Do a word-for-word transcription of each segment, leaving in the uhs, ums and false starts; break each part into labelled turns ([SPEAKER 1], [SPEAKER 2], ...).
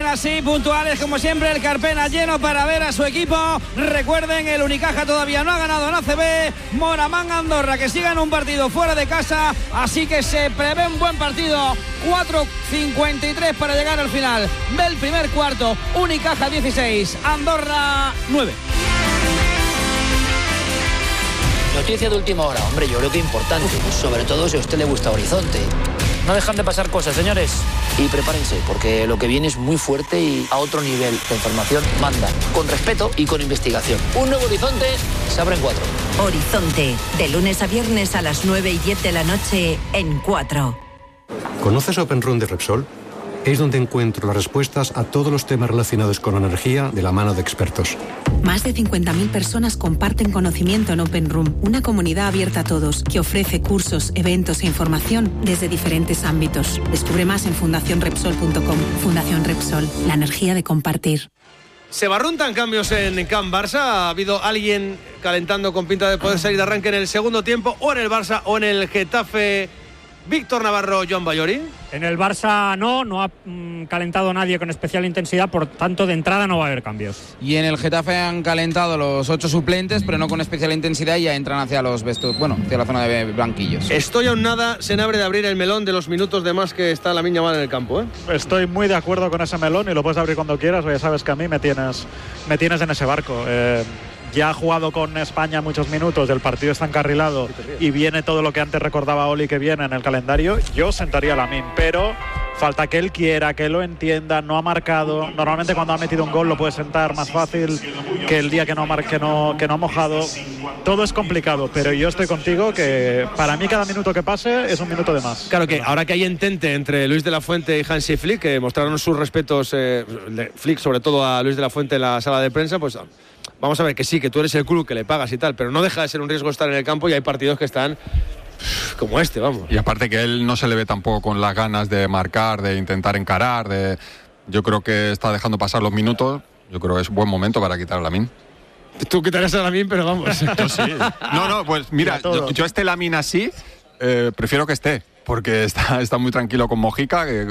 [SPEAKER 1] así, puntuales como siempre, el Carpena lleno para ver a su equipo. Recuerden, el Unicaja todavía no ha ganado en A C B. Moraván Andorra, que siga en un partido fuera de casa, así que se prevé un buen partido. Cuatro cincuenta y tres para llegar al final del primer cuarto. Unicaja dieciséis, Andorra nueve.
[SPEAKER 2] Noticia de última hora, hombre, yo creo que importante, sobre todo si a usted le gusta Horizonte. No dejan de pasar cosas, señores. Y prepárense, porque lo que viene es muy fuerte y a otro nivel. La información manda, con respeto y con investigación. Un nuevo Horizonte se abre en cuatro.
[SPEAKER 3] Horizonte, de lunes a viernes a las nueve y diez de la noche en cuatro.
[SPEAKER 4] ¿Conoces Open Room de Repsol? Es donde encuentro las respuestas a todos los temas relacionados con la energía de la mano de expertos.
[SPEAKER 5] Más de cincuenta mil personas comparten conocimiento en Open Room, una comunidad abierta a todos que ofrece cursos, eventos e información desde diferentes ámbitos. Descubre más en fundación repsol punto com. Fundación Repsol, la energía de compartir.
[SPEAKER 6] ¿Se barruntan cambios en Can Barça? ¿Ha habido alguien calentando con pinta de poder salir de arranque en el segundo tiempo, o en el Barça o en el Getafe? Víctor Navarro, Joan Ballori.
[SPEAKER 7] En el Barça no, no ha mmm, calentado nadie con especial intensidad, por tanto de entrada no va a haber cambios.
[SPEAKER 8] Y en el Getafe han calentado los ocho suplentes, pero no con especial intensidad, y ya entran hacia los vestu- bueno, hacia la zona de banquillos.
[SPEAKER 6] Estoy aún nada, se abre de abrir el melón de los minutos de más que está Lamine Yamal en el campo, ¿eh?
[SPEAKER 9] Estoy muy de acuerdo con ese melón y lo puedes abrir cuando quieras, ya sabes que a mí me tienes, me tienes en ese barco. Eh, ya ha jugado con España muchos minutos, el partido está encarrilado y viene todo lo que antes recordaba Oli que viene en el calendario. Yo sentaría a Lamine, pero falta que él quiera, que lo entienda. No ha marcado, normalmente cuando ha metido un gol lo puede sentar más fácil que el día que no, mar- que no, que no ha mojado. Todo es complicado, pero yo estoy contigo que para mí cada minuto que pase es un minuto de más.
[SPEAKER 6] Claro que ahora que hay entente entre Luis de la Fuente y Hansi Flick, que mostraron sus respetos, eh, Flick sobre todo a Luis de la Fuente en la sala de prensa, pues vamos a ver que sí, que tú eres el club que le pagas y tal, pero no deja de ser un riesgo estar en el campo, y hay partidos que están como este, vamos.
[SPEAKER 10] Y aparte que él no se le ve tampoco con las ganas de marcar, de intentar encarar, de... yo creo que está dejando pasar los minutos. Yo creo que es buen momento para quitar a Lamine.
[SPEAKER 6] Tú quitarías a Lamine, pero vamos.
[SPEAKER 10] Yo sí. No, no, pues mira, yo, yo este Lamine así, eh, prefiero que esté, porque está, está muy tranquilo con Mojica, que...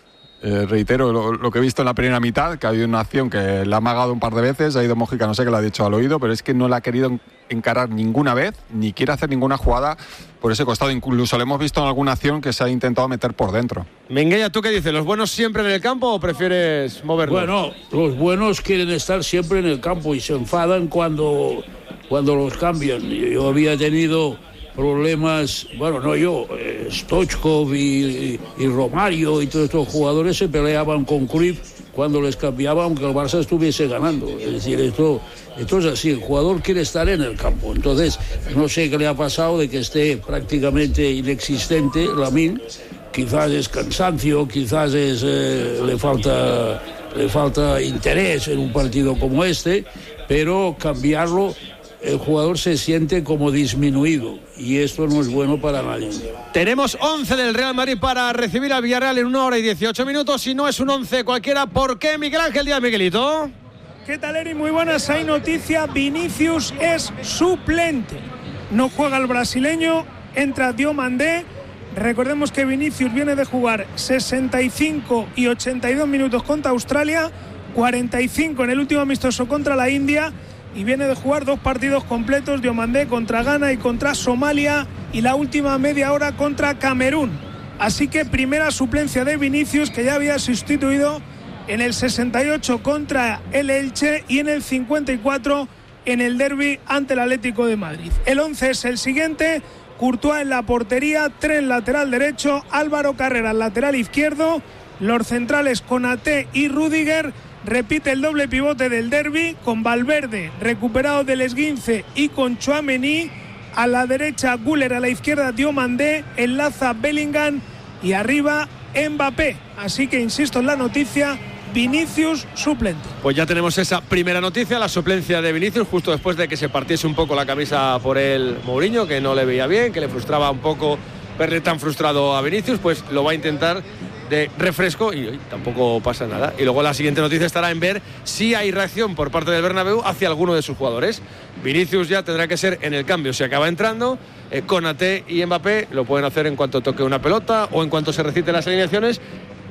[SPEAKER 10] Eh, reitero lo, lo que he visto en la primera mitad, que ha habido una acción que le ha amagado un par de veces, ha ido Mojica, no sé qué le ha dicho al oído, pero es que no la ha querido encarar ninguna vez, ni quiere hacer ninguna jugada por ese costado. Incluso lo hemos visto en alguna acción que se ha intentado meter por dentro.
[SPEAKER 6] Mengueya, ¿tú qué dices? ¿Los buenos siempre en el campo o prefieres moverlos?
[SPEAKER 11] Bueno, los buenos quieren estar siempre en el campo y se enfadan cuando, cuando los cambian. Yo había tenido problemas, bueno, no yo, eh, Stoichkov y, y Romario y todos estos jugadores se peleaban con Cruyff cuando les cambiaba, aunque el Barça estuviese ganando. Es decir, esto, esto es así, el jugador quiere estar en el campo. Entonces, no sé qué le ha pasado de que esté prácticamente inexistente Lamine. Quizás es cansancio, quizás es, eh, le falta, le falta interés en un partido como este, pero cambiarlo, el jugador se siente como disminuido y esto no es bueno para nadie.
[SPEAKER 6] Tenemos once del Real Madrid para recibir al Villarreal en una hora y dieciocho minutos. Y no es un once cualquiera. ¿Por qué, Miguel Ángel Díaz, Miguelito?
[SPEAKER 12] ¿Qué tal, Eri? Muy buenas. Hay noticia. Vinicius es suplente. No juega el brasileño. Entra Diomandé. Recordemos que Vinicius viene de jugar sesenta y cinco y ochenta y dos minutos contra Australia, cuarenta y cinco en el último amistoso contra la India, y viene de jugar dos partidos completos, Diomandé contra Ghana y contra Somalia, y la última media hora contra Camerún. Así que primera suplencia de Vinicius, que ya había sustituido en el sesenta y ocho contra el Elche y en el cincuenta y cuatro en el derbi ante el Atlético de Madrid. El once es el siguiente: Courtois en la portería, Tren lateral derecho, Álvaro Carreras lateral izquierdo, los centrales Konaté y Rüdiger. Repite el doble pivote del derbi con Valverde recuperado del esguince y con Tchouaméni. A la derecha Güler, a la izquierda Diomandé, enlaza Bellingham y arriba Mbappé. Así que insisto en la noticia, Vinicius suplente.
[SPEAKER 6] Pues ya tenemos esa primera noticia, la suplencia de Vinicius, justo después de que se partiese un poco la camisa por el Mourinho, que no le veía bien, que le frustraba un poco verle tan frustrado a Vinicius. Pues lo va a intentar de refresco y, y tampoco pasa nada. Y luego la siguiente noticia estará en ver si hay reacción por parte del Bernabéu hacia alguno de sus jugadores. Vinicius ya tendrá que ser en el cambio si acaba entrando. eh, Konaté y Mbappé lo pueden hacer en cuanto toque una pelota o en cuanto se reciten las alineaciones.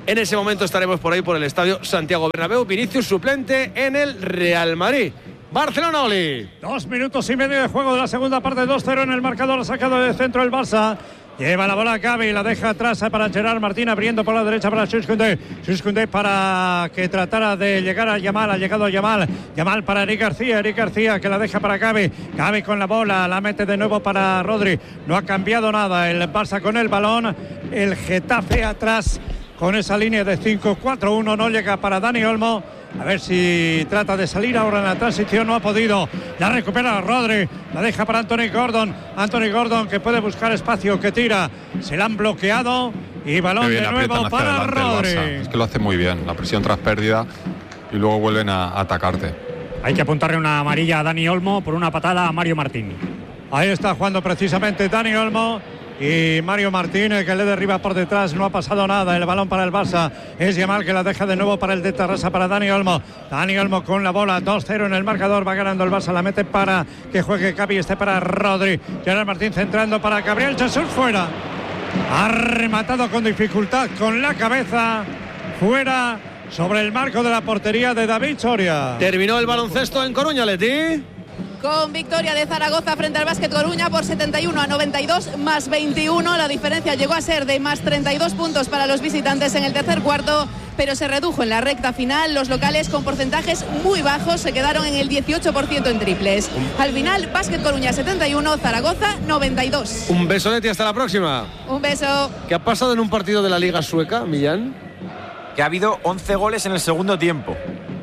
[SPEAKER 6] En ese momento estaremos por ahí por el estadio Santiago Bernabéu. Vinicius suplente en el Real Madrid. Barcelona, Oli.
[SPEAKER 13] Dos minutos y medio de juego de la segunda parte, dos cero en el marcador, sacado de centro el Barça. Lleva la bola a Gavi, la deja atrás para Gerard Martín, abriendo por la derecha para Jules Koundé. Jules Koundé para que tratara de llegar a Yamal, ha llegado a Yamal. Yamal para Eric García, Eric García que la deja para Gavi. Gavi con la bola, la mete de nuevo para Rodri. No ha cambiado nada el Barça con el balón. El Getafe atrás con esa línea de cinco cuatro uno, no llega para Dani Olmo. A ver si trata de salir ahora en la transición, no ha podido. La recupera Rodri, la deja para Anthony Gordon. Anthony Gordon que puede buscar espacio, que tira. Se la han bloqueado y balón de nuevo para Rodri.
[SPEAKER 10] Es que lo hace muy bien, la presión tras pérdida y luego vuelven a, a atacarte.
[SPEAKER 7] Hay que apuntarle una amarilla a Dani Olmo por una patada a Mario Martín.
[SPEAKER 13] Ahí está jugando precisamente Dani Olmo. Y Mario Martínez que le derriba por detrás, no ha pasado nada. El balón para el Barça, es Yamal que la deja de nuevo para el de Terrassa, para Dani Olmo. Dani Olmo con la bola, dos cero en el marcador, va ganando el Barça, la mete para que juegue Gavi, este para Rodri. Gerard Martín centrando para Gabriel Jesús, fuera. Ha rematado con dificultad con la cabeza, fuera, sobre el marco de la portería de David Soria.
[SPEAKER 6] Terminó el baloncesto en Coruña, Leti.
[SPEAKER 14] Con victoria de Zaragoza frente al Básquet Coruña por setenta y uno a noventa y dos, más veintiuno. La diferencia llegó a ser de más treinta y dos puntos para los visitantes en el tercer cuarto, pero se redujo en la recta final. Los locales con porcentajes muy bajos se quedaron en el dieciocho por ciento en triples. Al final, Básquet Coruña setenta y uno, Zaragoza noventa y dos.
[SPEAKER 6] Un beso, Leti, hasta la próxima.
[SPEAKER 14] Un beso.
[SPEAKER 6] ¿Qué ha pasado en un partido de la Liga Sueca, Millán?
[SPEAKER 15] Que ha habido once goles en el segundo tiempo.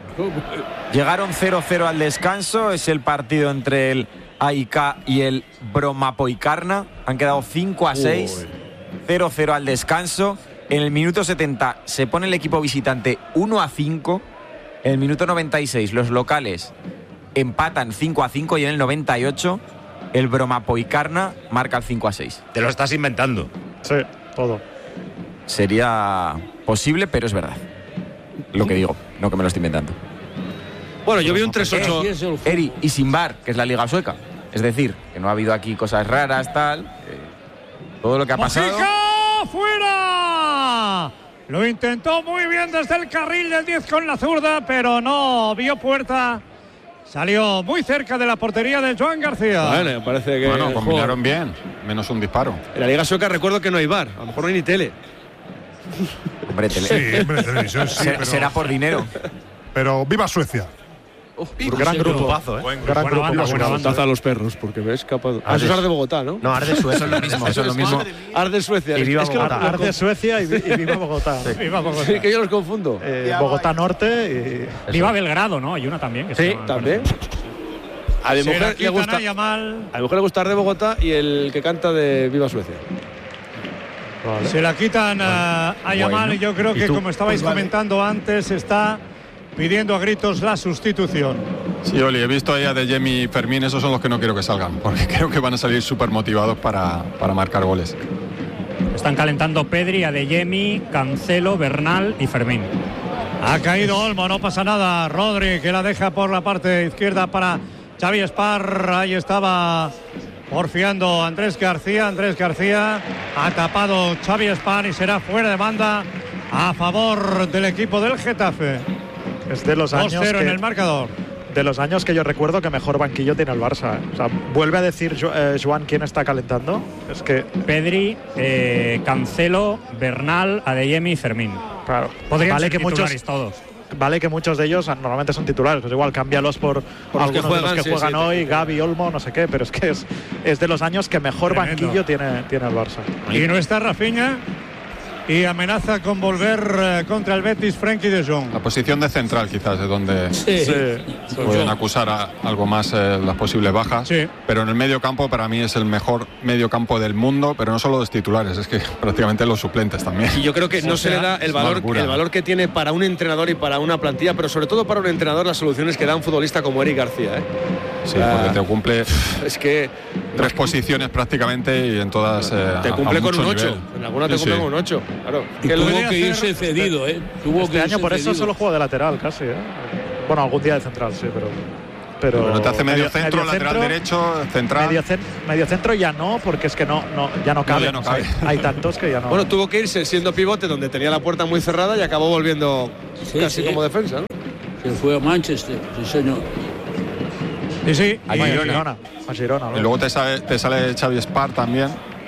[SPEAKER 15] Llegaron cero cero al descanso. Es el partido entre el A I K y el Bromapoikarna. Han quedado cinco a seis. cero cero al descanso. En el minuto setenta se pone el equipo visitante uno a cinco. En el minuto noventa y seis los locales empatan cinco a cinco. Y en el noventa y ocho el Bromapoikarna marca el cinco a seis.
[SPEAKER 16] Te lo estás inventando.
[SPEAKER 9] Sí, todo.
[SPEAKER 15] Sería posible, pero es verdad lo que digo, no que me lo estoy inventando.
[SPEAKER 6] Bueno, yo vi un tres ocho.
[SPEAKER 15] Eri y sin V A R, que es la Liga Sueca. Es decir, que no ha habido aquí cosas raras, tal. Eh, todo lo que ha pasado.
[SPEAKER 13] ¡Mojica! ¡Fuera! Lo intentó muy bien desde el carril del diez con la zurda, pero no vio puerta. Salió muy cerca de la portería de Joan García.
[SPEAKER 6] Bueno, parece que.
[SPEAKER 10] Bueno, combinaron bien, menos un disparo.
[SPEAKER 6] En la Liga Sueca recuerdo que no hay V A R, a lo mejor no hay ni tele.
[SPEAKER 15] Hombre, tele.
[SPEAKER 17] Sí, hombre, televisión sí,
[SPEAKER 15] será,
[SPEAKER 17] pero...
[SPEAKER 15] será por dinero.
[SPEAKER 17] Pero viva Suecia.
[SPEAKER 9] Uf, gran grupo, grupazo, ¿eh? Buen, gran grupo.
[SPEAKER 6] Banda, buena banda. Taza a los perros, porque me he escapado. Ah, eso es Ar de Bogotá, ¿no?
[SPEAKER 16] No, Ar de Suecia. Eso es lo mismo.
[SPEAKER 6] Eso es lo mismo. Ar de Suecia.
[SPEAKER 9] Y viva
[SPEAKER 6] es
[SPEAKER 9] Bogotá.
[SPEAKER 6] Que
[SPEAKER 9] Ar de Suecia y, y viva Bogotá.
[SPEAKER 6] Sí. Viva Bogotá. Sí, que yo los confundo.
[SPEAKER 9] Eh, Bogotá Norte y...
[SPEAKER 7] Viva Belgrado, ¿no? Hay una también. Que
[SPEAKER 6] sí, también. A mi mujer le gusta. A mi mujer le gusta Ar de Bogotá y el que canta de Viva Suecia.
[SPEAKER 13] Vale. Se la quitan bueno, a, a Yamal bueno. Y yo creo que, como estabais pues comentando vale. antes, está pidiendo a gritos la sustitución.
[SPEAKER 10] Sí, Oli, he visto ahí a Adeyemi y Fermín, esos son los que no quiero que salgan, porque creo que van a salir súper motivados para, para marcar goles.
[SPEAKER 7] Están calentando Pedri, Adeyemi, Cancelo, Bernal y Fermín.
[SPEAKER 13] Ha caído Olmo, no pasa nada. Rodri que la deja por la parte izquierda para Xavi Espar. Ahí estaba porfiando Andrés García. Andrés García ha tapado Xavi Espar y será fuera de banda a favor del equipo del Getafe.
[SPEAKER 9] Es de los años
[SPEAKER 13] dos cero
[SPEAKER 9] que,
[SPEAKER 13] en el marcador.
[SPEAKER 9] De los años que yo recuerdo que mejor banquillo tiene el Barça. ¿eh? O sea, vuelve a decir eh, Joan quién está calentando. Es que
[SPEAKER 7] Pedri, eh, Cancelo, Bernal, Adeyemi y Fermín.
[SPEAKER 9] Claro.
[SPEAKER 7] Podrían
[SPEAKER 9] vale
[SPEAKER 7] ser
[SPEAKER 9] que
[SPEAKER 7] titulares
[SPEAKER 9] muchos,
[SPEAKER 7] todos.
[SPEAKER 9] Vale que muchos de ellos normalmente son titulares, pues igual cámbialos por, por algunos que juegan, de los que sí, juegan sí, hoy, sí. Gavi, Olmo, no sé qué, pero es que es, es de los años que mejor Tremendo. banquillo tiene, tiene el Barça.
[SPEAKER 13] Y no está Rafinha y amenaza con volver eh, contra el Betis Frenkie de Jong.
[SPEAKER 10] La posición de central quizás es donde
[SPEAKER 13] sí.
[SPEAKER 10] Sí. pueden acusar a algo más eh, las posibles bajas,
[SPEAKER 13] sí.
[SPEAKER 10] pero en el medio campo para mí es el mejor medio campo del mundo, pero no solo los titulares, es que prácticamente los suplentes también.
[SPEAKER 6] Y yo creo que no se le da el valor,
[SPEAKER 10] locura,
[SPEAKER 6] el valor que tiene para un entrenador y para una plantilla, pero sobre todo para un entrenador las soluciones que da un futbolista como Eric García, ¿eh?
[SPEAKER 10] Sí, porque te cumple
[SPEAKER 6] es que
[SPEAKER 10] tres posiciones prácticamente y en todas eh,
[SPEAKER 6] te cumple
[SPEAKER 10] a, a
[SPEAKER 6] con un ocho,
[SPEAKER 10] nivel.
[SPEAKER 6] en alguna te
[SPEAKER 10] sí,
[SPEAKER 6] cumple
[SPEAKER 10] sí.
[SPEAKER 6] con un ocho, claro.
[SPEAKER 11] Y que tuvo que irse cedido, ¿eh? Tuvo
[SPEAKER 9] este
[SPEAKER 11] que
[SPEAKER 9] año por
[SPEAKER 11] cedido.
[SPEAKER 9] eso solo juega de lateral casi, ¿eh? Bueno, algún día de central, sí, pero pero,
[SPEAKER 10] pero no te hace medio, medio centro, medio lateral centro, derecho, central.
[SPEAKER 9] Medio, cen, medio centro ya no, porque es que no, no ya no cabe. No, ya no cabe. Hay, hay tantos que ya no.
[SPEAKER 6] Bueno, tuvo que irse siendo pivote donde tenía la puerta muy cerrada y acabó volviendo sí, casi sí. como defensa, ¿no?
[SPEAKER 11] Se fue a Manchester, sí señor.
[SPEAKER 9] Sí, sí,
[SPEAKER 10] a
[SPEAKER 9] Girona.
[SPEAKER 10] Girona.
[SPEAKER 9] A Girona, ¿no?
[SPEAKER 10] Y luego te sale, te sale Xavi Spar también.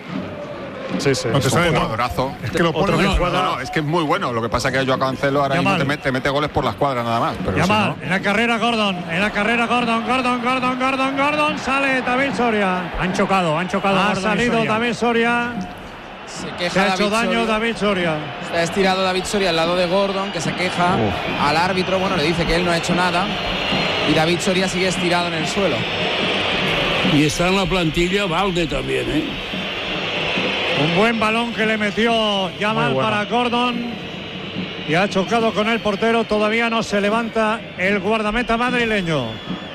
[SPEAKER 17] Sí, sí. No te sale un jugadorazo.
[SPEAKER 10] Es que lo pone no, no, no, es que es muy bueno. Lo que pasa es que yo a Cancelo ahora mismo te mete, te mete goles por la escuadra nada más. Pero
[SPEAKER 13] si
[SPEAKER 10] no...
[SPEAKER 13] En la carrera Gordon, en la carrera Gordon, Gordon, Gordon, Gordon, Gordon, sale David Soria.
[SPEAKER 7] Han chocado, han chocado.
[SPEAKER 13] Ha
[SPEAKER 7] Gordon
[SPEAKER 13] salido
[SPEAKER 7] Soria.
[SPEAKER 13] David Soria.
[SPEAKER 8] Se queja
[SPEAKER 13] se ha hecho
[SPEAKER 8] David
[SPEAKER 13] daño
[SPEAKER 8] Soria.
[SPEAKER 13] David Soria.
[SPEAKER 8] Se ha estirado David Soria al lado de Gordon, que se queja Uf. al árbitro. Bueno, le dice que él no ha hecho nada. Y David Soria sigue estirado en el suelo.
[SPEAKER 11] Y está en la plantilla Valde también, ¿eh?
[SPEAKER 13] Un buen balón que le metió Yamal bueno. para Gordon. Y ha chocado con el portero. Todavía no se levanta el guardameta madrileño.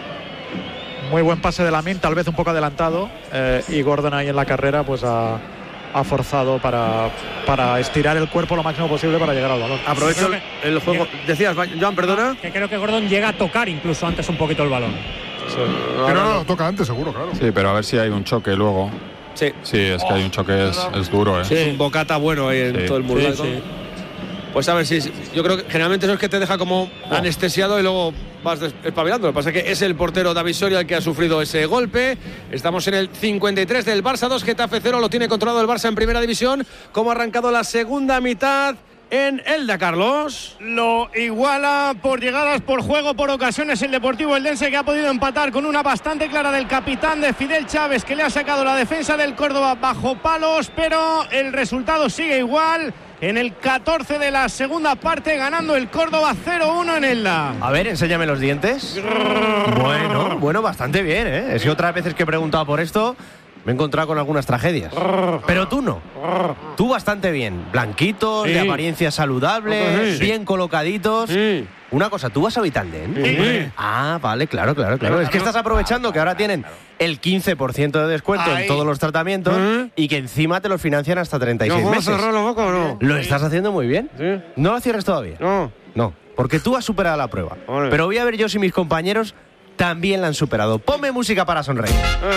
[SPEAKER 9] Muy buen pase de Lamine, tal vez un poco adelantado. Eh, y Gordon ahí en la carrera pues ha, ha forzado para, para estirar el cuerpo lo máximo posible para llegar al balón.
[SPEAKER 6] Aprovecho el, el juego. Llega. Decías, Joan, perdona.
[SPEAKER 7] Que creo que Gordon llega a tocar incluso antes un poquito el balón.
[SPEAKER 17] Sí. Pero no, no, toca antes, seguro, claro.
[SPEAKER 10] Sí, pero a ver si hay un choque luego.
[SPEAKER 6] Sí.
[SPEAKER 10] Sí, es que hay un choque, es, es duro, ¿eh?
[SPEAKER 6] Sí. Es un bocata bueno ahí en sí. todo el mundo. Sí, sí. Pues a ver si. Yo creo que generalmente eso es que te deja como oh. anestesiado y luego vas espabilando. Lo que pasa es que es el portero David Soria el que ha sufrido ese golpe. Estamos en el cincuenta y tres del Barça dos, Getafe cero. Lo tiene controlado el Barça en primera división. ¿Cómo ha arrancado la segunda mitad en Elda, Carlos?
[SPEAKER 12] Lo iguala por llegadas, por juego, por ocasiones el Deportivo Eldense, que ha podido empatar con una bastante clara del capitán de Fidel Chávez, que le ha sacado la defensa del Córdoba bajo palos, pero el resultado sigue igual. En el catorce de la segunda parte, ganando el Córdoba cero uno en Elda.
[SPEAKER 18] A ver, enséñame los dientes. Bueno, bueno, bastante bien, ¿eh? Es que otras veces que he preguntado por esto me he encontrado con algunas tragedias. Pero tú no. Tú bastante bien. Blanquitos, sí. de apariencia saludable, sí. bien colocaditos. Sí. Una cosa, ¿tú vas a Vitaldent?
[SPEAKER 6] Sí.
[SPEAKER 18] Ah, vale, claro, claro, claro. Es que estás aprovechando que ahora tienen el quince por ciento de descuento Ahí. en todos los tratamientos ¿Eh? y que encima te los financian hasta treinta y seis
[SPEAKER 6] ¿No
[SPEAKER 18] meses.
[SPEAKER 6] ¿No cerrar la boca o no?
[SPEAKER 18] Lo estás haciendo muy bien.
[SPEAKER 6] ¿Sí?
[SPEAKER 18] No lo cierres todavía.
[SPEAKER 6] No.
[SPEAKER 18] No, porque tú has superado la prueba. Vale. Pero voy a ver yo si mis compañeros también la han superado. Ponme música para sonreír.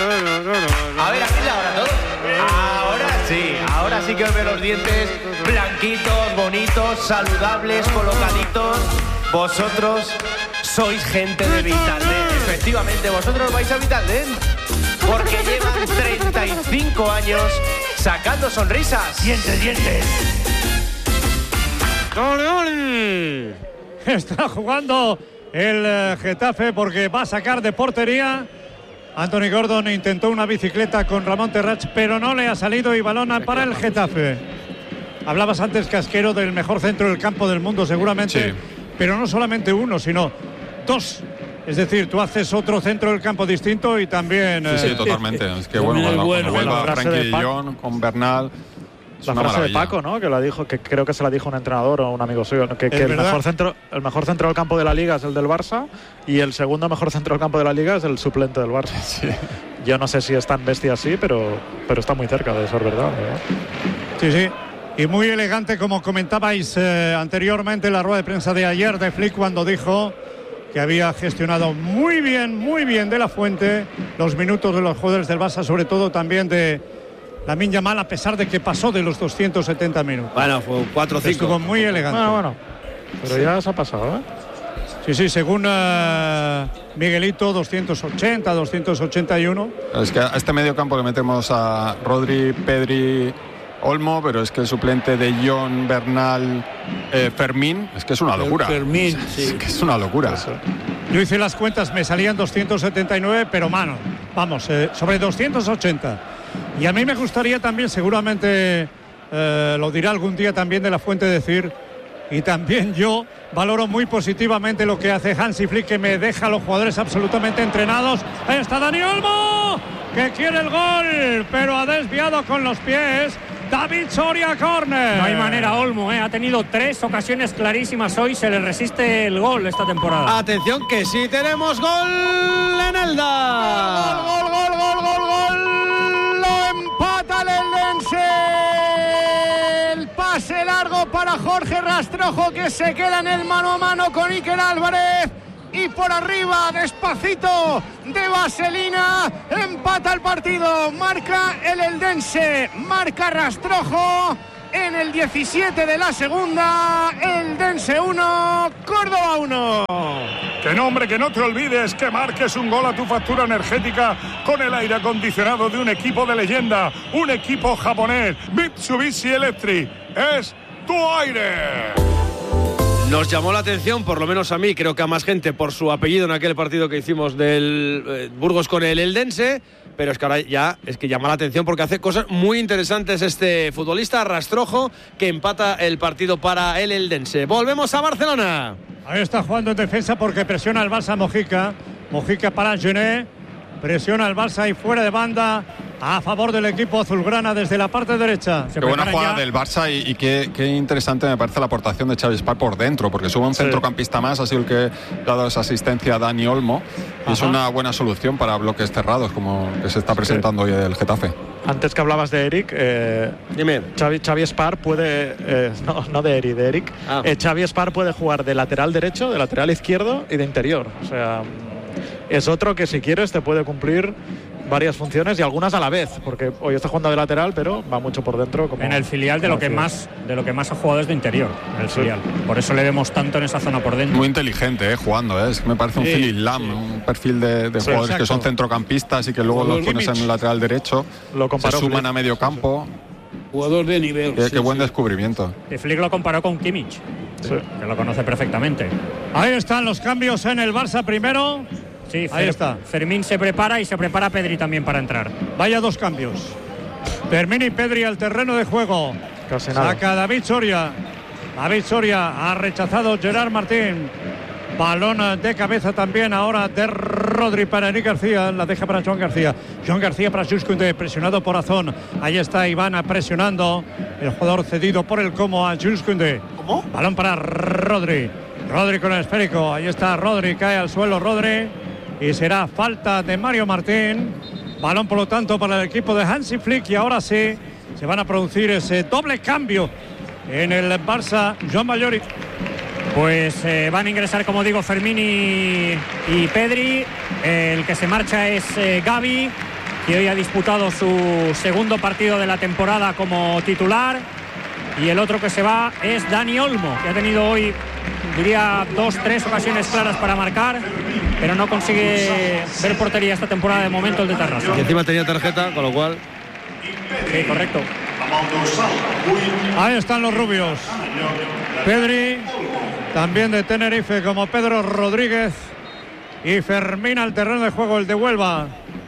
[SPEAKER 18] A ver, aquí la hora todos. Ahora sí, ahora sí que os veo los dientes blanquitos, bonitos, saludables, colocaditos. Vosotros sois gente de Vitaldent. Efectivamente, vosotros vais a Vitaldent porque llevan treinta y cinco años sacando sonrisas.
[SPEAKER 13] Dientes, dientes. ¡Ole, ole! Está jugando el uh, Getafe porque va a sacar de portería. Anthony Gordon intentó una bicicleta con Ramón Terrach, pero no le ha salido y balona para el Getafe. Hablabas antes, Casquero, del mejor centro del campo del mundo, seguramente. Sí. Pero no solamente uno, sino dos. Es decir, tú haces otro centro del campo distinto y también...
[SPEAKER 10] Sí, sí, eh, totalmente. Es que bueno, cuando, bueno, cuando vuelva Frenkie de Jong con Bernal... Es
[SPEAKER 9] la
[SPEAKER 10] una
[SPEAKER 9] frase
[SPEAKER 10] maravilla.
[SPEAKER 9] de Paco, ¿no? Que la dijo, que creo que se la dijo un entrenador o un amigo suyo, que, que el mejor centro, el mejor centro del campo de la liga es el del Barça y el segundo mejor centro del campo de la liga es el suplente del Barça. Sí. Yo no sé si es tan bestia así, pero, pero está muy cerca de ser verdad, ¿no?
[SPEAKER 13] Sí, sí. Y muy elegante, como comentabais eh, anteriormente en la rueda de prensa de ayer de Flick, cuando dijo que había gestionado muy bien, muy bien de la Fuente los minutos de los jugadores del Barça, sobre todo también de Lamine Yamal, a pesar de que pasó de los doscientos setenta minutos.
[SPEAKER 6] Bueno, fue cuatro cinco.
[SPEAKER 13] Estuvo muy elegante.
[SPEAKER 9] Bueno, bueno. Pero sí. ya se ha pasado, ¿eh?
[SPEAKER 13] Sí, sí, según uh, Miguelito, doscientos ochenta, doscientos ochenta y uno.
[SPEAKER 10] Es que a este medio campo le metemos a Rodri, Pedri, Olmo, pero es que el suplente de John, Bernal, eh, Fermín, es que es una locura.
[SPEAKER 11] Fermín, sí.
[SPEAKER 10] Es que es una locura. Eso.
[SPEAKER 13] Yo hice las cuentas, me salían doscientos setenta y nueve, pero mano, vamos, eh, sobre doscientos ochenta. Y a mí me gustaría también, seguramente eh, lo dirá algún día también de la Fuente, decir, y también yo valoro muy positivamente lo que hace Hansi Flick, que me deja a los jugadores absolutamente entrenados. Ahí está Dani Olmo, que quiere el gol, pero ha desviado con los pies. David Soria, córner.
[SPEAKER 7] No hay manera, Olmo, ¿eh? Ha tenido tres ocasiones clarísimas hoy, se le resiste el gol esta temporada.
[SPEAKER 6] Atención que sí tenemos gol en Elda.
[SPEAKER 12] Gol, gol, gol, gol, gol, gol. Lo empata el Eldense. El pase largo para Jorge Rastrojo, que se queda en el mano a mano con Iker Álvarez.
[SPEAKER 19] y por arriba, despacito, de vaselina, empata el partido, marca el Eldense, marca Rastrojo en el diecisiete de la segunda, Eldense uno, Córdoba uno.
[SPEAKER 17] Que no, hombre, que no te olvides que marques un gol a tu factura energética con el aire acondicionado de un equipo de leyenda, un equipo japonés, Mitsubishi Electric, es tu aire.
[SPEAKER 6] Nos llamó la atención, por lo menos a mí, creo que a más gente, por su apellido en aquel partido que hicimos del eh, Burgos con el Eldense, pero es que ahora ya es que llama la atención porque hace cosas muy interesantes este futbolista Rastrojo, que empata el partido para el Eldense. Volvemos a Barcelona.
[SPEAKER 13] Ahí está jugando en defensa porque presiona el Barça Mojica. Mojica para Gené. Presiona el Barça y fuera de banda a favor del equipo azulgrana desde la parte derecha.
[SPEAKER 10] Qué buena jugada ya del Barça y, y qué, qué interesante me parece la aportación de Xavi Espar por dentro, porque sube un sí. centrocampista más, ha sido el que ha dado esa asistencia a Dani Olmo. Y es una buena solución para bloques cerrados, como que se está presentando sí. hoy el Getafe.
[SPEAKER 9] Antes que hablabas de Eric, eh,
[SPEAKER 6] Dime.
[SPEAKER 9] Xavi, Xavi Espar puede, eh, no, no de Eric, de Eric, ah. eh, Xavi Espar puede jugar de lateral derecho, de lateral izquierdo y de interior. O sea, es otro que si quieres te puede cumplir varias funciones y algunas a la vez, porque hoy está jugando de lateral, pero va mucho por dentro. Como
[SPEAKER 7] en el filial de lo que más de lo que más ha jugado es de interior, en el sí. filial. Por eso le vemos tanto en esa zona por dentro.
[SPEAKER 10] Muy inteligente, eh, jugando, eh. Es que me parece un sí, Phil Lam, sí. un perfil de, de sí, jugadores exacto. que son centrocampistas y que luego los pones en el lateral derecho,
[SPEAKER 9] lo
[SPEAKER 10] se suman a medio campo.
[SPEAKER 11] Jugador de nivel.
[SPEAKER 10] Qué,
[SPEAKER 11] sí,
[SPEAKER 10] qué buen
[SPEAKER 11] sí.
[SPEAKER 10] descubrimiento.
[SPEAKER 7] Y Flick lo comparó con Kimmich, sí. que lo conoce perfectamente.
[SPEAKER 13] Ahí están los cambios en el Barça primero.
[SPEAKER 7] Sí,
[SPEAKER 13] ahí está.
[SPEAKER 7] Fermín se prepara y se prepara Pedri también para entrar.
[SPEAKER 13] Vaya dos cambios. Fermín y Pedri al terreno de juego.
[SPEAKER 9] Casi nada.
[SPEAKER 13] Saca David Soria. David Soria ha rechazado Gerard Martín. Balón de cabeza también ahora de Rodri para Eric García. La deja para Joan García. Joan García para Jules Koundé, presionado por Azón. Ahí está Ivana presionando. El jugador cedido por el Como a Jules Koundé.
[SPEAKER 18] ¿Cómo?
[SPEAKER 13] Balón para Rodri. Rodri con el esférico. Ahí está Rodri. Cae al suelo Rodri. Y será falta de Mario Martín. Balón, por lo tanto, para el equipo de Hansi Flick. Y ahora sí, se van a producir ese doble cambio en el Barça. Joan Bayori.
[SPEAKER 7] Pues eh, van a ingresar, como digo, Fermín y, y Pedri. El que se marcha es eh, Gavi, que hoy ha disputado su segundo partido de la temporada como titular. Y el otro que se va es Dani Olmo, que ha tenido hoy, diría, dos, tres ocasiones claras para marcar, pero no consigue ver portería esta temporada de momento el de Tarrasa.
[SPEAKER 6] Y encima tenía tarjeta, con lo cual...
[SPEAKER 7] Sí, correcto.
[SPEAKER 13] Ahí están los rubios. Pedri, también de Tenerife, como Pedro Rodríguez. Y Fermín al terreno de juego, el de Huelva.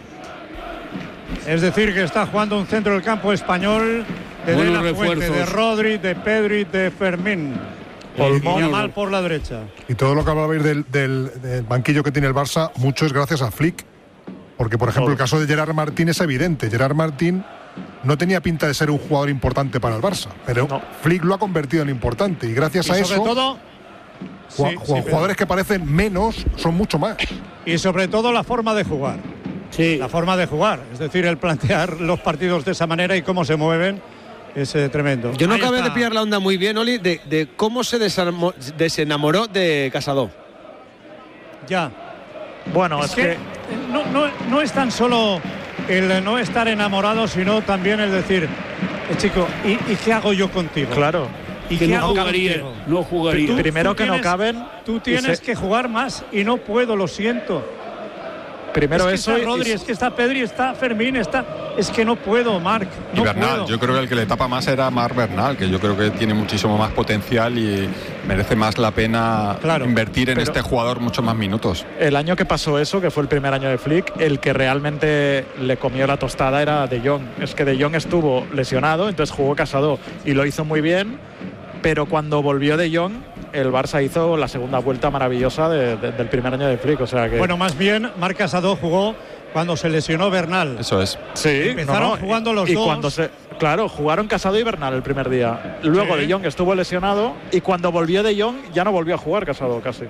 [SPEAKER 13] Es decir, que está jugando un centro del campo español de De La Fuente, de Rodri, de Pedri, de Fermín. Y Yamal por la derecha.
[SPEAKER 17] Y todo lo que hablabais del, del, del banquillo que tiene el Barça, mucho es gracias a Flick. Porque, por ejemplo, el caso de Gerard Martín es evidente. Gerard Martín no tenía pinta de ser un jugador importante para el Barça, pero no. Flick lo ha convertido en importante. Y gracias
[SPEAKER 13] y
[SPEAKER 17] a
[SPEAKER 13] sobre
[SPEAKER 17] eso,
[SPEAKER 13] todo,
[SPEAKER 17] ju sí, jugadores sí, que parecen menos son mucho más.
[SPEAKER 13] Y sobre todo la forma de jugar.
[SPEAKER 11] Sí.
[SPEAKER 13] La forma de jugar. Es decir, el plantear los partidos de esa manera y cómo se mueven. Es eh, tremendo.
[SPEAKER 6] Yo no
[SPEAKER 13] Ahí
[SPEAKER 6] acabé
[SPEAKER 13] está.
[SPEAKER 6] de pillar la onda muy bien, Oli, de, de cómo se desarmó, desenamoró de Casado.
[SPEAKER 13] Ya.
[SPEAKER 9] Bueno,
[SPEAKER 13] es,
[SPEAKER 9] es
[SPEAKER 13] que,
[SPEAKER 9] que...
[SPEAKER 13] No, no, no es tan solo el no estar enamorado, sino también el decir, eh, chico, ¿y, ¿y qué hago yo contigo?
[SPEAKER 9] Claro.
[SPEAKER 13] ¿Y
[SPEAKER 11] que
[SPEAKER 13] qué
[SPEAKER 11] no
[SPEAKER 13] hago
[SPEAKER 11] jugaría,
[SPEAKER 13] contigo?
[SPEAKER 11] no jugaría.
[SPEAKER 13] Tú,
[SPEAKER 9] Primero
[SPEAKER 13] tú
[SPEAKER 9] que
[SPEAKER 13] tienes,
[SPEAKER 9] no caben.
[SPEAKER 13] Tú tienes
[SPEAKER 9] se...
[SPEAKER 13] que jugar más y no puedo, lo siento.
[SPEAKER 9] Primero
[SPEAKER 13] es que
[SPEAKER 9] eso
[SPEAKER 13] está Rodri,
[SPEAKER 9] y...
[SPEAKER 13] es que está Pedri, está Fermín, está... Es que no puedo, Marc, no
[SPEAKER 10] y Bernal,
[SPEAKER 13] puedo.
[SPEAKER 10] yo creo que el que le tapa más era Marc Bernal, que yo creo que tiene muchísimo más potencial y merece más la pena claro, invertir en este jugador muchos más minutos.
[SPEAKER 9] El año que pasó eso, que fue el primer año de Flick, el que realmente le comió la tostada era De Jong. Es que De Jong estuvo lesionado, entonces jugó Casado y lo hizo muy bien, pero cuando volvió De Jong, el Barça hizo la segunda vuelta maravillosa de, de, del primer año de Flick. O sea que...
[SPEAKER 13] Bueno, más bien, Marc Casado jugó cuando se lesionó Bernal.
[SPEAKER 10] Eso es.
[SPEAKER 9] Sí,
[SPEAKER 13] empezaron
[SPEAKER 9] no, no,
[SPEAKER 13] jugando los
[SPEAKER 9] y
[SPEAKER 13] dos.
[SPEAKER 9] Cuando se, claro, jugaron Casado y Bernal el primer día. Luego sí. De Jong estuvo lesionado y cuando volvió De Jong ya no volvió a jugar Casado casi.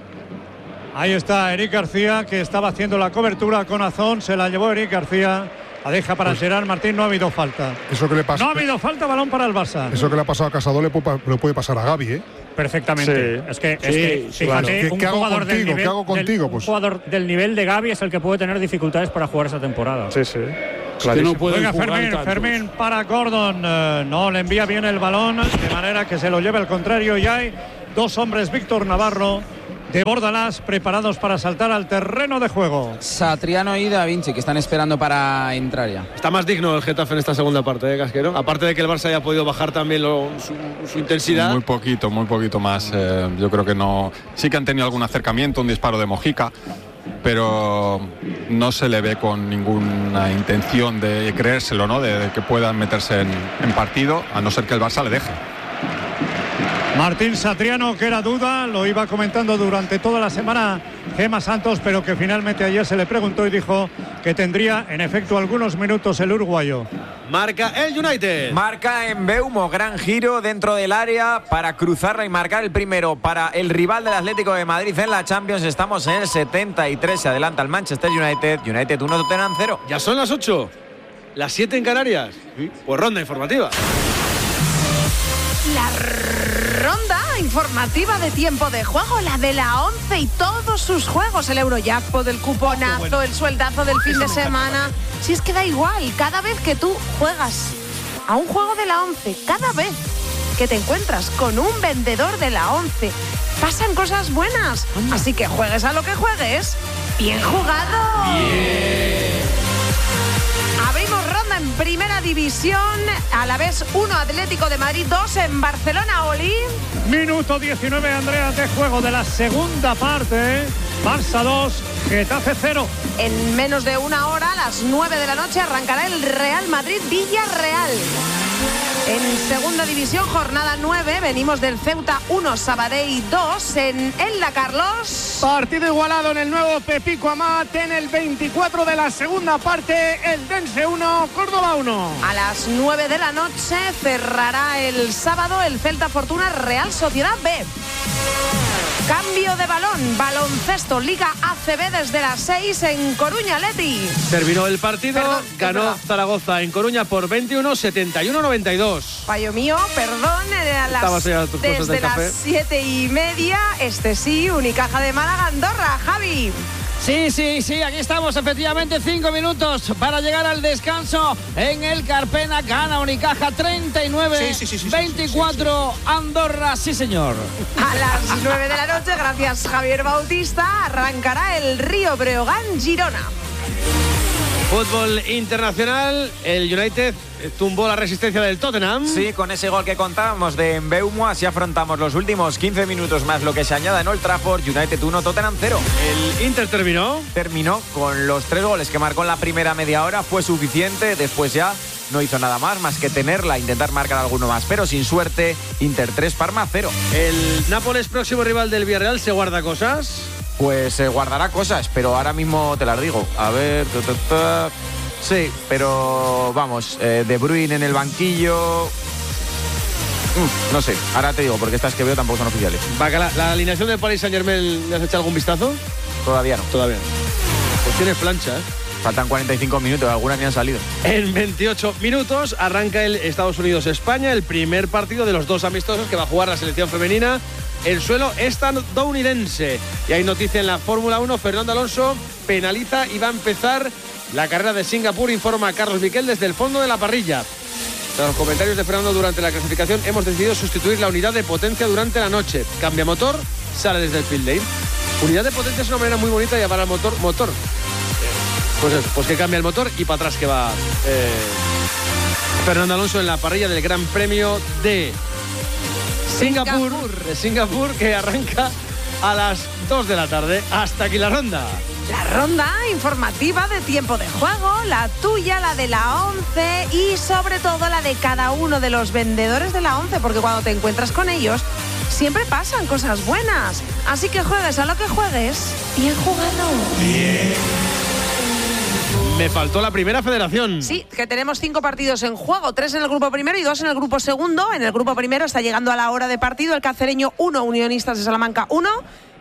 [SPEAKER 13] Ahí está Eric García, que estaba haciendo la cobertura con Azón. Se la llevó Eric García. La deja para
[SPEAKER 17] Pues-
[SPEAKER 13] Gerard Martín, no ha habido falta.
[SPEAKER 17] Eso que le pasa.
[SPEAKER 13] No ha habido falta, balón para el Barça.
[SPEAKER 17] Eso que le ha pasado a Casado le puede, le puede pasar a Gavi, ¿eh?
[SPEAKER 13] Perfectamente.
[SPEAKER 17] Sí.
[SPEAKER 13] Es que, es
[SPEAKER 17] Sí,
[SPEAKER 13] que
[SPEAKER 17] sí,
[SPEAKER 13] fíjate,
[SPEAKER 17] claro. ¿Qué-
[SPEAKER 13] un
[SPEAKER 17] qué hago
[SPEAKER 13] jugador del
[SPEAKER 17] contigo?
[SPEAKER 13] nivel,
[SPEAKER 17] ¿Qué hago contigo?
[SPEAKER 13] del,
[SPEAKER 17] Pues-
[SPEAKER 13] un jugador del nivel de Gavi es el que puede tener dificultades para jugar esa temporada.
[SPEAKER 17] Sí, sí.
[SPEAKER 13] Que
[SPEAKER 11] no pueden
[SPEAKER 13] Juega
[SPEAKER 11] jugar
[SPEAKER 13] Fermín,
[SPEAKER 11] tantos.
[SPEAKER 13] Fermín para Gordon. Eh, no le envía bien el balón, de manera que se lo lleve al contrario. Y hay dos hombres, Víctor Navarro de Bordalás, preparados para saltar al terreno de juego.
[SPEAKER 8] Satriano y Da Vinci, que están esperando para entrar ya.
[SPEAKER 6] Está más digno el Getafe en esta segunda parte, ¿eh, Casquero? Aparte de que el Barça haya podido bajar también lo- su, su intensidad.
[SPEAKER 10] Muy poquito, muy poquito más. Eh, yo creo que no. Sí que han tenido algún acercamiento, un disparo de Mojica, pero no se le ve con ninguna intención de creérselo, ¿no? De, de que puedan meterse en, en partido, a no ser que el Barça le deje.
[SPEAKER 13] Martín Satriano, que era duda, lo iba comentando durante toda la semana Gemma Santos, pero que finalmente ayer se le preguntó y dijo que tendría en efecto algunos minutos el uruguayo.
[SPEAKER 6] Marca el United.
[SPEAKER 15] Marca en Beumo, gran giro dentro del área para cruzarla y marcar el primero para el rival del Atlético de Madrid en la Champions. Estamos en el setenta y tres, se adelanta el Manchester United. United uno, Tottenham cero.
[SPEAKER 6] Ya son las ocho, las siete en Canarias. Pues ronda informativa.
[SPEAKER 20] La ronda informativa de tiempo de juego, la de la once y todos sus juegos, el Eurojackpot, el cuponazo,
[SPEAKER 14] bueno.
[SPEAKER 20] el sueldazo del fin de semana. Si es que da igual, cada vez que tú juegas a un juego de la once, cada vez que te encuentras con un vendedor de la once, pasan cosas buenas. Así que juegues a lo que juegues, bien jugado. Abrimos ronda en Primera División, a la vez uno Atlético de Madrid, dos en Barcelona, Oli.
[SPEAKER 13] Minuto diecinueve, Andrea, de juego de la segunda parte. Barça dos, Getafe cero.
[SPEAKER 20] En menos de una hora, a las nueve de la noche, arrancará el Real Madrid-Villarreal. En Segunda División, jornada nueve, venimos del Ceuta uno, Sabadell dos, en Elda, Carlos.
[SPEAKER 19] Partido igualado en el nuevo Pepico Amat, en el veinticuatro de la segunda parte, el Dense uno, Córdoba uno.
[SPEAKER 20] A las nueve de la noche cerrará el sábado el Celta Fortuna Real Sociedad B. Cambio de balón, baloncesto, Liga A C B desde las seis en Coruña, Leti.
[SPEAKER 6] Terminó el partido,
[SPEAKER 20] Perdón,
[SPEAKER 6] ganó
[SPEAKER 20] verdad.
[SPEAKER 6] Zaragoza en Coruña por veintiuno, setenta y uno, noventa y dos.
[SPEAKER 20] Fallo mío, perdón, eh, a las,
[SPEAKER 6] Estabas ya tus cosas
[SPEAKER 20] desde
[SPEAKER 6] del
[SPEAKER 20] las
[SPEAKER 6] café.
[SPEAKER 20] siete y media, este sí, Unicaja de Málaga, Andorra, Javi.
[SPEAKER 1] Sí, sí, sí, aquí estamos, efectivamente, cinco minutos para llegar al descanso en el Carpena. Gana Unicaja treinta y nueve,
[SPEAKER 14] Sí, sí, sí, sí, sí,
[SPEAKER 1] veinticuatro, Andorra, sí señor.
[SPEAKER 20] A las nueve de la noche, gracias Javier Bautista, arrancará el Río Breogán, Girona.
[SPEAKER 6] Fútbol internacional, el United tumbó la resistencia del Tottenham.
[SPEAKER 15] Sí, con ese gol que contábamos de Mbeumo, así afrontamos los últimos quince minutos más lo que se añada en Old Trafford. United uno, Tottenham cero.
[SPEAKER 6] El Inter terminó.
[SPEAKER 15] Terminó con los tres goles que marcó en la primera media hora, fue suficiente, después ya no hizo nada más, más que tenerla, intentar marcar alguno más, pero sin suerte. Inter tres, Parma cero.
[SPEAKER 6] El Nápoles, próximo rival del Villarreal, ¿se guarda cosas?
[SPEAKER 15] Pues se guardará cosas, pero ahora mismo te las digo. A ver, ta, ta, ta. Sí, pero vamos, eh, De Bruyne en el banquillo. Mm, no sé, ahora te digo, porque estas que veo tampoco son oficiales.
[SPEAKER 6] Bacala, ¿la alineación del Paris Saint-Germain le has echado algún vistazo?
[SPEAKER 15] Todavía no.
[SPEAKER 6] Todavía no. Pues tienes plancha, ¿eh?
[SPEAKER 15] Faltan cuarenta y cinco minutos, algunas ni han salido.
[SPEAKER 6] En veintiocho minutos arranca el Estados Unidos-España, el primer partido de los dos amistosos que va a jugar la selección femenina en suelo estadounidense. Y hay noticia en la Fórmula uno, Fernando Alonso penaliza y va a empezar la carrera de Singapur, informa Carlos Miquel desde el fondo de la parrilla. Tras los comentarios de Fernando durante la clasificación, hemos decidido sustituir la unidad de potencia durante la noche. Cambia motor, sale desde el field day. Unidad de potencia es una manera muy bonita de llamar al motor motor. Pues eso, pues que cambia el motor y para atrás que va eh, Fernando Alonso en la parrilla del Gran Premio de Singapur,
[SPEAKER 20] Singapur.
[SPEAKER 6] de Singapur, que arranca a las dos de la tarde. Hasta aquí la ronda.
[SPEAKER 20] La ronda informativa de tiempo de juego, la tuya, la de la once y sobre todo la de cada uno de los vendedores de la once, porque cuando te encuentras con ellos siempre pasan cosas buenas. Así que juegues a lo que juegues, bien jugado.
[SPEAKER 6] Me faltó la primera federación.
[SPEAKER 20] Sí, que tenemos cinco partidos en juego, tres en el grupo primero y dos en el grupo segundo. En el grupo primero está llegando a la hora de partido el Cacereño uno, Unionistas de Salamanca uno.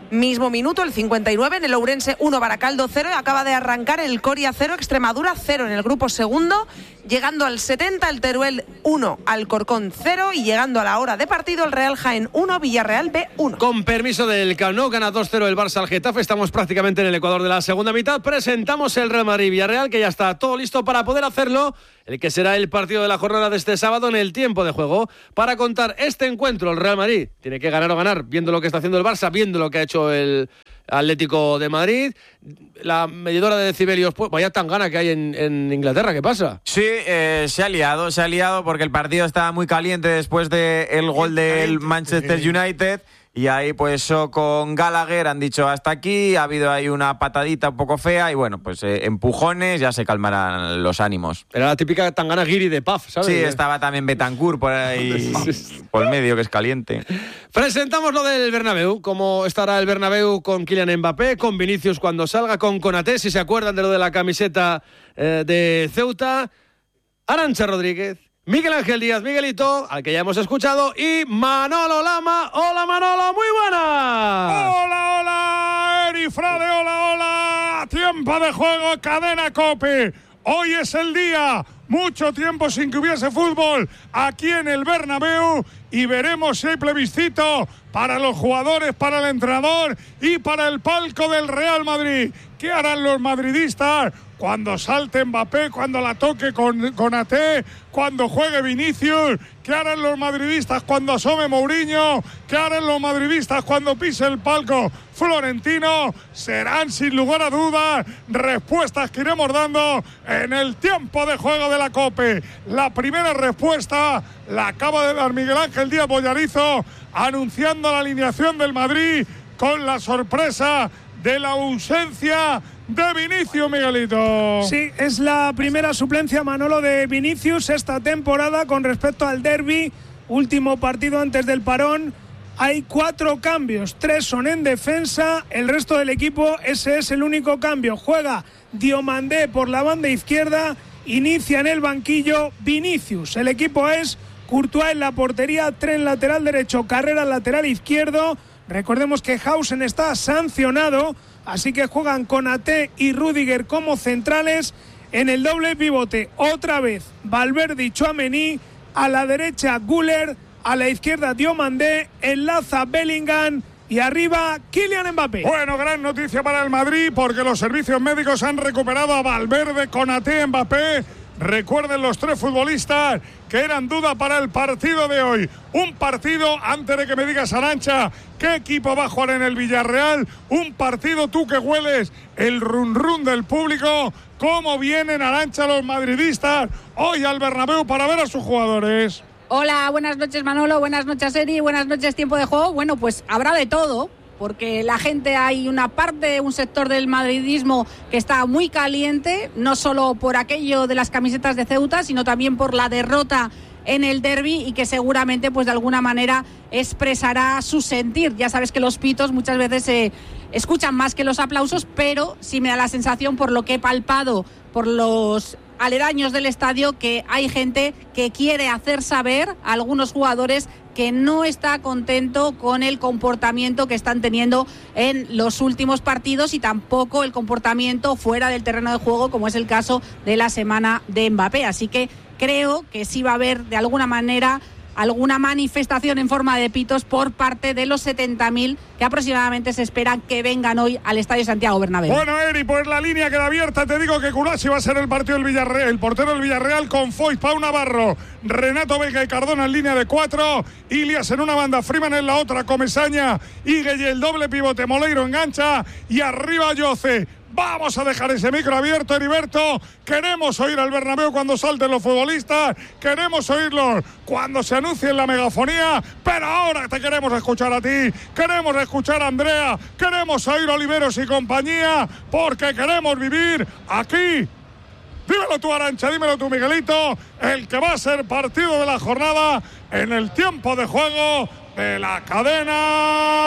[SPEAKER 20] mismo minuto, el cincuenta y nueve, en el Ourense uno, Baracaldo cero. Acaba de arrancar el Coria cero, Extremadura cero en el grupo segundo. Llegando al setenta, el Teruel uno, Alcorcón cero. Y llegando a la hora de partido, el Real Jaén uno, Villarreal B uno.
[SPEAKER 6] Con permiso del Camp Nou, gana dos cero el Barça al Getafe. Estamos prácticamente en el Ecuador de la segunda mitad. Presentamos el Real Madrid-Villarreal, que ya está todo listo para poder hacerlo. El que será el partido de la jornada de este sábado en el tiempo de juego. Para contar este encuentro, el Real Madrid tiene que ganar o ganar, viendo lo que está haciendo el Barça, viendo lo que ha hecho el Atlético de Madrid. La medidora de decibelios, pues vaya tangana que hay en, en Inglaterra, ¿qué pasa?
[SPEAKER 15] Sí, eh, se ha liado, se ha liado porque el partido estaba muy caliente después del gol del Manchester United. Y ahí pues so, con Gallagher han dicho hasta aquí, ha habido ahí una patadita un poco fea y bueno, pues eh, empujones, ya se calmarán los ánimos.
[SPEAKER 6] Era la típica tangana guiri de Paf, ¿sabes?
[SPEAKER 15] Sí, estaba también Betancourt por ahí, por el medio, que es caliente.
[SPEAKER 6] Presentamos lo del Bernabéu, cómo estará el Bernabéu con Kylian Mbappé, con Vinicius cuando salga, con Konaté, si se acuerdan de lo de la camiseta eh, de Ceuta, Arantxa Rodríguez, Miguel Ángel Díaz, Miguelito, al que ya hemos escuchado, y Manolo Lama. Hola Manolo, muy buenas.
[SPEAKER 12] Hola, hola, Eri Frade, hola, hola. Tiempo de juego, cadena COPE. Hoy es el día, mucho tiempo sin que hubiese fútbol aquí en el Bernabéu y veremos si hay plebiscito para los jugadores, para el entrenador y para el palco del Real Madrid. ¿Qué harán los madridistas cuando salte Mbappé, cuando la toque con, con A T, cuando juegue Vinicius? ¿Qué harán los madridistas cuando asome Mourinho? ¿Qué harán los madridistas cuando pise el palco Florentino? Serán sin lugar a dudas respuestas que iremos dando en el tiempo de juego de la COPE. La primera respuesta la acaba de dar Miguel Ángel Díaz Bollarizo, anunciando la alineación del Madrid con la sorpresa de la ausencia de Vinicius, Miguelito.
[SPEAKER 21] Sí, es la primera suplencia, Manolo, de Vinicius esta temporada con respecto al derbi, último partido antes del parón. Hay cuatro cambios, tres son en defensa, el resto del equipo, ese es el único cambio. Juega Diomandé por la banda izquierda, inicia en el banquillo Vinicius. El equipo es Courtois en la portería, Tren lateral derecho, Carrera lateral izquierdo. Recordemos que Hausen está sancionado, así que juegan Konaté y Rüdiger como centrales. En el doble pivote, otra vez Valverde y Tchouaméni, a la derecha Güler, a la izquierda Diomandé, enlaza Bellingham y arriba Kylian Mbappé.
[SPEAKER 12] Bueno, gran noticia para el Madrid porque los servicios médicos han recuperado a Valverde, Konaté, Mbappé. Recuerden los tres futbolistas que eran duda para el partido de hoy. Un partido, antes de que me digas, Arantxa, ¿qué equipo va a jugar en el Villarreal? Un partido, tú que hueles el run run del público. ¿Cómo vienen, Arantxa, los madridistas hoy al Bernabéu para ver a sus jugadores?
[SPEAKER 22] Hola, buenas noches Manolo, buenas noches Eri, buenas noches tiempo de juego. Bueno, pues habrá de todo, porque la gente, hay una parte, un sector del madridismo que está muy caliente, no solo por aquello de las camisetas de Ceuta, sino también por la derrota en el derbi y que seguramente pues de alguna manera expresará su sentir. Ya sabes que los pitos muchas veces se escuchan más que los aplausos, pero sí me da la sensación, por lo que he palpado por los aledaños del estadio, que hay gente que quiere hacer saber a algunos jugadores que no está contento con el comportamiento que están teniendo en los últimos partidos y tampoco el comportamiento fuera del terreno de juego, como es el caso de la semana de Mbappé. Así que creo que sí va a haber de alguna manera alguna manifestación en forma de pitos por parte de los setenta mil que aproximadamente se esperan que vengan hoy al Estadio Santiago Bernabéu.
[SPEAKER 12] Bueno, Eri, pues la línea queda abierta. Te digo que Curachi va a ser el partido del Villarreal, el portero del Villarreal, con Foix, Pau Navarro, Renato Vega y Cardona en línea de cuatro, Ilias en una banda, Freeman en la otra, Comesaña y Gueye, el doble pivote, Moleiro engancha y arriba Yoce. Vamos a dejar ese micro abierto, Heriberto. Queremos oír al Bernabéu cuando salten los futbolistas. Queremos oírlos cuando se anuncie en la megafonía. Pero ahora te queremos escuchar a ti. Queremos escuchar a Andrea. Queremos oír a Oliveros y compañía. Porque queremos vivir aquí. Dímelo tú, Arantxa, dímelo tú, Miguelito. El que va a ser partido de la jornada en el tiempo de juego de la cadena.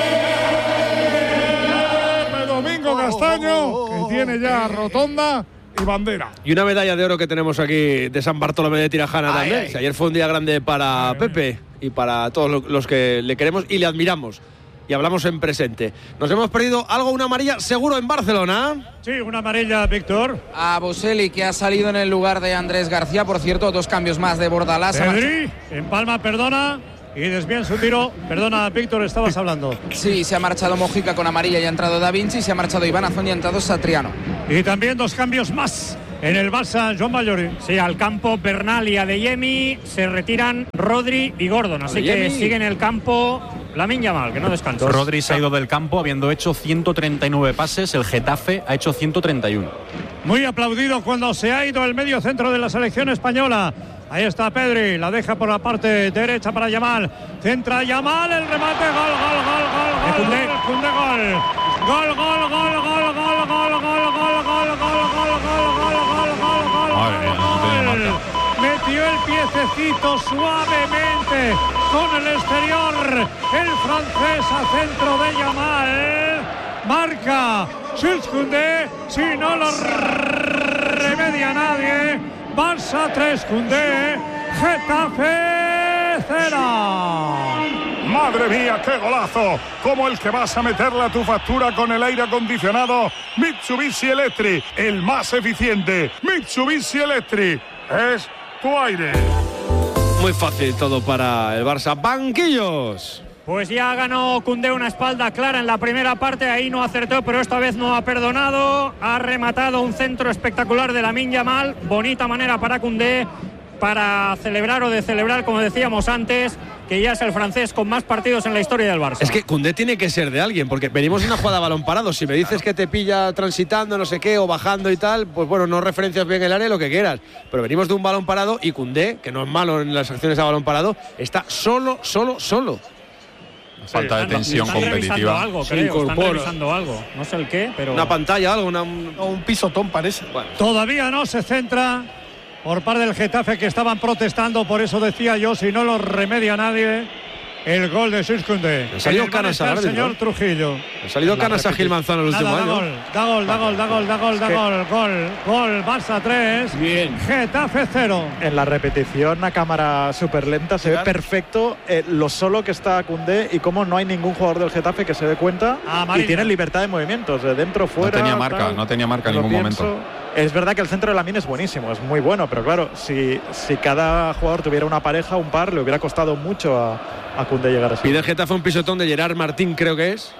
[SPEAKER 12] Castaño, que tiene ya rotonda
[SPEAKER 2] y bandera.
[SPEAKER 6] Y una medalla de oro que tenemos aquí de San Bartolomé de Tirajana
[SPEAKER 2] ay,
[SPEAKER 6] también.
[SPEAKER 2] ay.
[SPEAKER 6] Si ayer fue un día grande para ay, Pepe ay. y para todos los que le queremos y le admiramos. Y hablamos en presente. Nos hemos perdido algo, una amarilla seguro en Barcelona.
[SPEAKER 13] Sí, una amarilla, Víctor.
[SPEAKER 8] A Boselli, que ha salido en el lugar de Andrés García. Por cierto, dos cambios más de Bordalás.
[SPEAKER 13] Pedri, en palma, perdona. Y desvían su tiro. Perdona, Víctor, estabas hablando.
[SPEAKER 8] Sí, se ha marchado Mojica con amarilla y ha entrado Da Vinci. Se ha marchado Iván Azón y ha entrado Satriano.
[SPEAKER 13] Y también dos cambios más en el Barça, Joan Mallori.
[SPEAKER 7] Sí, al campo Bernal y Adeyemi. Se retiran Rodri y Gordon. Así
[SPEAKER 6] Adeyemi.
[SPEAKER 7] que sigue en el campo Lamine Yamal, que no descansa.
[SPEAKER 3] Rodri se ha ido del campo habiendo hecho ciento treinta y nueve pases. El Getafe ha hecho ciento treinta y uno.
[SPEAKER 13] Muy aplaudido cuando se ha ido el medio centro de la selección española. Ahí está Pedri, la deja por la parte derecha para Yamal. Centra Yamal, el remate, gol, gol, gol, gol, gol,
[SPEAKER 7] Koundé.
[SPEAKER 13] Koundé, gol. Gol, gol, gol, gol, gol, gol, gol, gol, gol, gol, gol, gol, gol, gol, gol,
[SPEAKER 10] Madre mía, no tenía marca.
[SPEAKER 13] metió el piececito suavemente con el exterior. El francés a centro de Yamal. Marca Jules Koundé, si no lo remedia nadie. Barça tres, Koundé, Getafe cero.
[SPEAKER 2] Madre mía, qué golazo, como el que vas a meterle a tu factura con el aire acondicionado Mitsubishi Electric, el más eficiente. Mitsubishi Electric es tu aire.
[SPEAKER 6] Muy fácil todo para el Barça. Banquillos.
[SPEAKER 7] Pues ya ganó Koundé una espalda clara en la primera parte, ahí no acertó, pero esta vez no ha perdonado. Ha rematado un centro espectacular de Lamine Yamal. Bonita manera para Koundé para celebrar o de celebrar, como decíamos antes, que ya es el francés con más partidos en la historia del Barça.
[SPEAKER 6] Es que Koundé tiene que ser de alguien, porque venimos de una jugada a balón parado. Si me dices que te pilla transitando, no sé qué, o bajando y tal, pues bueno, no referencias bien el área, lo que quieras. Pero venimos de un balón parado y Koundé, que no es malo en las acciones a balón parado, está solo, solo, solo.
[SPEAKER 10] Falta de tensión
[SPEAKER 7] están
[SPEAKER 10] competitiva.
[SPEAKER 7] Revisando algo,
[SPEAKER 6] Se
[SPEAKER 7] creo,
[SPEAKER 6] incorpora.
[SPEAKER 7] están revisando algo. No sé el qué, pero...
[SPEAKER 6] Una pantalla, algo, una, un...
[SPEAKER 2] Un pisotón parece.
[SPEAKER 6] Bueno.
[SPEAKER 13] Todavía no se centra por parte del Getafe, que estaban protestando, por eso decía yo, si no lo remedia nadie, el gol de Jules Koundé.
[SPEAKER 6] Ha salido
[SPEAKER 13] En el
[SPEAKER 6] canas
[SPEAKER 13] bar
[SPEAKER 6] al
[SPEAKER 13] está el
[SPEAKER 6] árbitro.
[SPEAKER 13] señor Trujillo.
[SPEAKER 6] Ha salido
[SPEAKER 13] La
[SPEAKER 6] canas a Gil Manzano el último
[SPEAKER 13] Nada,
[SPEAKER 6] año.
[SPEAKER 13] Da gol, da gol, da gol, da gol, da gol, da gol, gol, Barça tres,
[SPEAKER 11] Bien.
[SPEAKER 13] Getafe cero.
[SPEAKER 9] En la repetición a cámara súper lenta se ve perfecto eh, lo solo que está Koundé y cómo no hay ningún jugador del Getafe que se dé cuenta
[SPEAKER 13] Amarilla.
[SPEAKER 9] y tiene libertad de movimientos, de dentro, fuera.
[SPEAKER 10] No tenía marca,
[SPEAKER 9] tal.
[SPEAKER 10] no tenía marca en
[SPEAKER 9] Lo
[SPEAKER 10] ningún
[SPEAKER 9] pienso.
[SPEAKER 10] momento.
[SPEAKER 9] Es verdad que el centro de Lamine es buenísimo, es muy bueno, pero claro, si, si cada jugador tuviera una pareja, un par, le hubiera costado mucho a, a Koundé llegar a ese.
[SPEAKER 6] Pide el Getafe un pisotón de Gerard Martín, creo que es.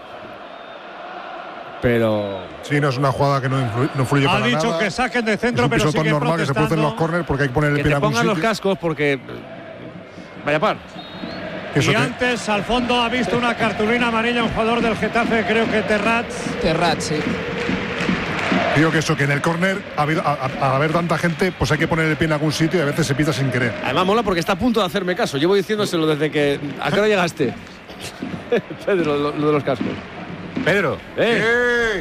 [SPEAKER 6] Pero...
[SPEAKER 17] Sí, no es una jugada que no, influye, no influye
[SPEAKER 13] Ha
[SPEAKER 17] para
[SPEAKER 13] dicho
[SPEAKER 17] nada.
[SPEAKER 13] que saquen de
[SPEAKER 17] Es
[SPEAKER 13] centro,
[SPEAKER 17] un
[SPEAKER 13] pero
[SPEAKER 17] pisotón
[SPEAKER 13] sigue
[SPEAKER 17] normal que se produce en los
[SPEAKER 13] protestando.
[SPEAKER 17] córneres porque hay que poner el
[SPEAKER 6] Que
[SPEAKER 17] pie
[SPEAKER 6] te
[SPEAKER 17] en algún
[SPEAKER 6] pongan los
[SPEAKER 17] sitio.
[SPEAKER 6] cascos porque... Vaya par.
[SPEAKER 17] Eso
[SPEAKER 13] Y
[SPEAKER 17] que-
[SPEAKER 13] antes, al fondo, ha visto una cartulina amarilla un jugador del Getafe, creo que Terrats.
[SPEAKER 8] Terrat, sí.
[SPEAKER 17] Digo que eso, que en el córner, a, haber- a- a- al haber tanta gente, pues hay que poner el pie en algún sitio y a veces se pita sin querer.
[SPEAKER 6] Además mola porque está a punto de hacerme caso. Llevo diciéndoselo desde que... ¿A qué hora llegaste? Pedro, lo, lo de los cascos.
[SPEAKER 3] Pedro.
[SPEAKER 6] ¡Eh!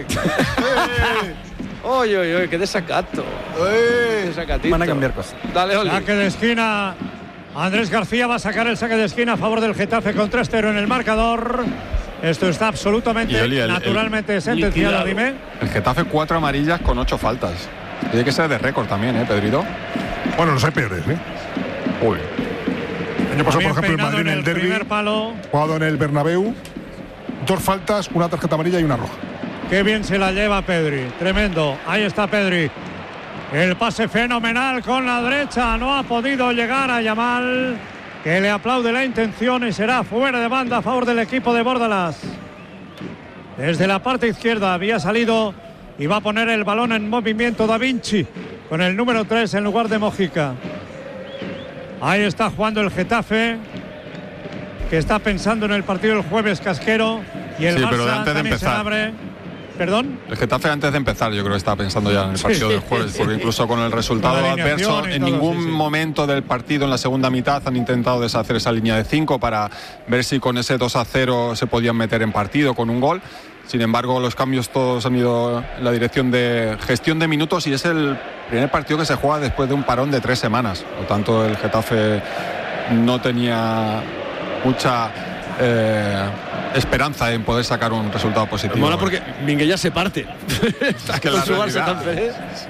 [SPEAKER 6] ¡Oye, oye, oye! ¡Qué desacato! ¡Eh! Desacatito.
[SPEAKER 3] Van a cambiar cosas.
[SPEAKER 6] Dale, Oli.
[SPEAKER 13] Saque de esquina. Andrés García va a sacar el saque de esquina a favor del Getafe con tres cero en el marcador. Esto está absolutamente,
[SPEAKER 10] Y, Oli, el-
[SPEAKER 13] naturalmente
[SPEAKER 10] el-
[SPEAKER 13] sentenciado, dime.
[SPEAKER 10] El Getafe cuatro amarillas con ocho faltas. Tiene que ser de récord también, ¿eh, Pedrito?
[SPEAKER 17] Bueno, los hay peores, ¿eh?
[SPEAKER 10] Uy.
[SPEAKER 17] El año pasado,
[SPEAKER 13] Bien
[SPEAKER 17] por ejemplo, el
[SPEAKER 13] peinado
[SPEAKER 17] Madrid en el derbi,
[SPEAKER 13] primer palo.
[SPEAKER 17] jugado en el Bernabéu, dos faltas, una tarjeta amarilla y una roja.
[SPEAKER 13] Qué bien se la lleva Pedri. Tremendo. Ahí está Pedri. El pase fenomenal con la derecha. No ha podido llegar a Yamal, que le aplaude la intención y será fuera de banda a favor del equipo de Bordalás. Desde la parte izquierda había salido y va a poner el balón en movimiento Da Vinci con el número tres en lugar de Mojica. Ahí está jugando el Getafe, que está pensando en el partido del jueves casquero, y el
[SPEAKER 10] Sí,
[SPEAKER 13] Barça
[SPEAKER 10] pero de antes de
[SPEAKER 13] también se
[SPEAKER 10] empezar.
[SPEAKER 13] abre. ¿Perdón?
[SPEAKER 10] El Getafe antes de empezar yo creo que estaba pensando ya en el partido
[SPEAKER 13] Sí.
[SPEAKER 10] del jueves, porque incluso con el resultado
[SPEAKER 13] Con la alineación
[SPEAKER 10] adverso,
[SPEAKER 13] y
[SPEAKER 10] en
[SPEAKER 13] todo,
[SPEAKER 10] ningún
[SPEAKER 13] sí, sí.
[SPEAKER 10] momento del partido en la segunda mitad han intentado deshacer esa línea de cinco para ver si con ese dos a cero se podían meter en partido con un gol. Sin embargo, los cambios todos han ido en la dirección de gestión de minutos y es el primer partido que se juega después de un parón de tres semanas. Por lo tanto, el Getafe no tenía mucha eh, esperanza en poder sacar un resultado positivo.
[SPEAKER 6] Mola porque Minguella se parte.
[SPEAKER 10] Es que
[SPEAKER 6] Con
[SPEAKER 10] la
[SPEAKER 6] su Barça
[SPEAKER 10] realidad-
[SPEAKER 6] tan feliz.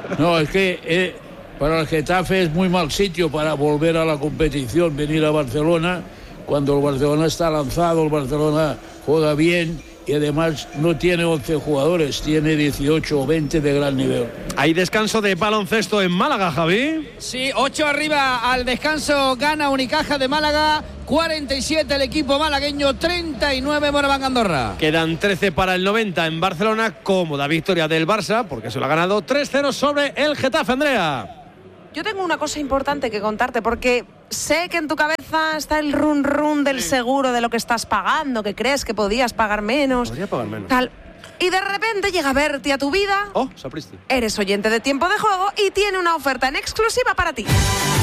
[SPEAKER 11] No, es que eh, para el Getafe es muy mal sitio para volver a la competición, venir a Barcelona, cuando el Barcelona está lanzado, el Barcelona juega bien y además no tiene once jugadores, tiene dieciocho o veinte de gran nivel.
[SPEAKER 6] Hay descanso de baloncesto en Málaga, Javi.
[SPEAKER 1] Sí, ocho arriba al descanso, gana Unicaja de Málaga, cuarenta y siete el equipo malagueño, treinta y nueve Moraván Andorra.
[SPEAKER 6] Quedan trece para el noventa en Barcelona, cómoda victoria del Barça, porque se lo ha ganado tres cero sobre el Getafe, Andrea.
[SPEAKER 20] Yo tengo una cosa importante que contarte, porque sé que en tu cabeza está el run run del seguro, de lo que estás pagando, que crees que podías pagar menos.
[SPEAKER 6] Podría pagar menos.
[SPEAKER 20] Tal. Y de repente llega Berti a tu vida.
[SPEAKER 6] Oh, sapristi.
[SPEAKER 20] Eres oyente de Tiempo de Juego y tiene una oferta en exclusiva para ti.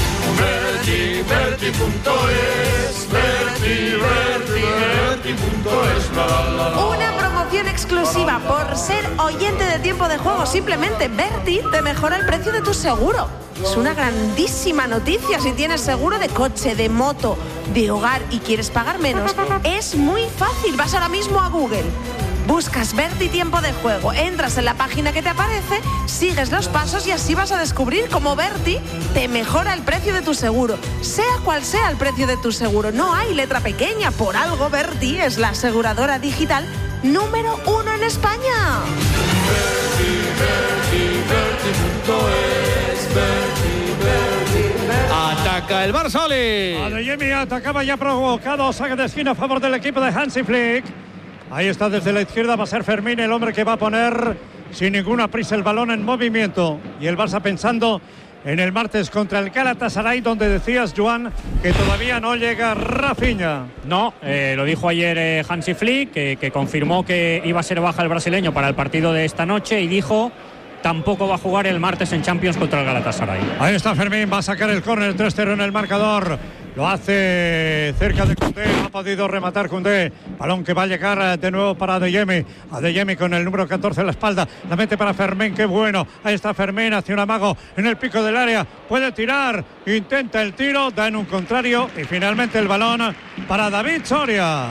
[SPEAKER 2] Berti, Berti punto es, Berti, Berti, Berti punto es, la, la, la.
[SPEAKER 20] Una promoción exclusiva por ser oyente de Tiempo de Juego. Simplemente Berti te mejora el precio de tu seguro. Es una grandísima noticia. Si tienes seguro de coche, de moto, de hogar y quieres pagar menos, es muy fácil. Vas ahora mismo a Google, buscas Berti Tiempo de Juego, entras en la página que te aparece, sigues los pasos y así vas a descubrir cómo Berti te mejora el precio de tu seguro. Sea cual sea el precio de tu seguro, no hay letra pequeña. Por algo Berti es la aseguradora digital número uno en España.
[SPEAKER 2] Berti, Berti, Berti punto es, Berti, Berti, Berti.
[SPEAKER 6] Ataca el Barça, Oli.
[SPEAKER 13] Adeyemi atacaba, ya provocado, saque de esquina a favor del equipo de Hansi Flick. Ahí está desde la izquierda, va a ser Fermín el hombre que va a poner sin ninguna prisa el balón en movimiento. Y el Barça pensando en el martes contra el Galatasaray, donde decías, Joan, que todavía no llega Rafinha.
[SPEAKER 7] No, eh, lo dijo ayer eh, Hansi Flick, que, que confirmó que iba a ser baja el brasileño para el partido de esta noche y dijo tampoco va a jugar el martes en Champions contra el Galatasaray.
[SPEAKER 13] Ahí está Fermín, va a sacar el córner, tres cero en el marcador. Lo hace cerca de Koundé, ha podido rematar Koundé. Balón que va a llegar de nuevo para Adeyemi. Adeyemi con el número catorce en la espalda. La mete para Fermín, qué bueno. Ahí está Fermín, hace un amago en el pico del área. Puede tirar, intenta el tiro, da en un contrario. Y finalmente el balón para David Soria.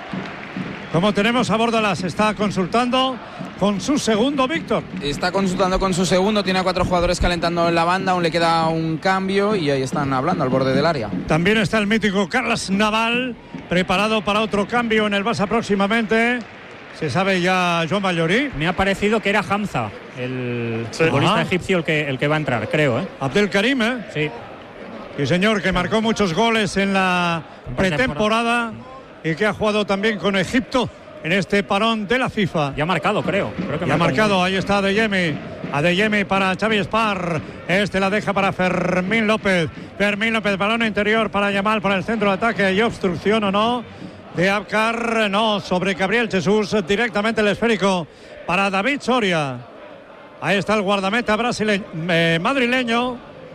[SPEAKER 13] Como tenemos a Bordalas, está consultando con su segundo, Víctor.
[SPEAKER 8] Está consultando con su segundo, tiene a cuatro jugadores calentando en la banda, aún le queda un cambio y ahí están hablando al borde del área.
[SPEAKER 13] También está el mítico Carlos Naval, preparado para otro cambio en el Barça próximamente. Se sabe ya Joan Mallorí.
[SPEAKER 7] Me ha parecido que era Hamza, el sí. futbolista Ajá. egipcio, el que, el que va a entrar, creo. ¿eh?
[SPEAKER 13] Abdelkarim, ¿eh?
[SPEAKER 7] Sí.
[SPEAKER 13] Sí, señor, que marcó muchos goles en la pretemporada y que ha jugado también con Egipto en este parón de la FIFA.
[SPEAKER 7] Ya ha marcado, creo. creo que
[SPEAKER 13] ya ha marcado, ahí está Adeyemi. Adeyemi para Xavi Espar. Este la deja para Fermín López. Fermín López, balón interior para Yamal, para el centro de ataque. ¿Hay obstrucción o no? De Abkar, no, sobre Gabriel Jesús. Directamente el esférico para David Soria. Ahí está el guardameta brasileño, eh, madrileño.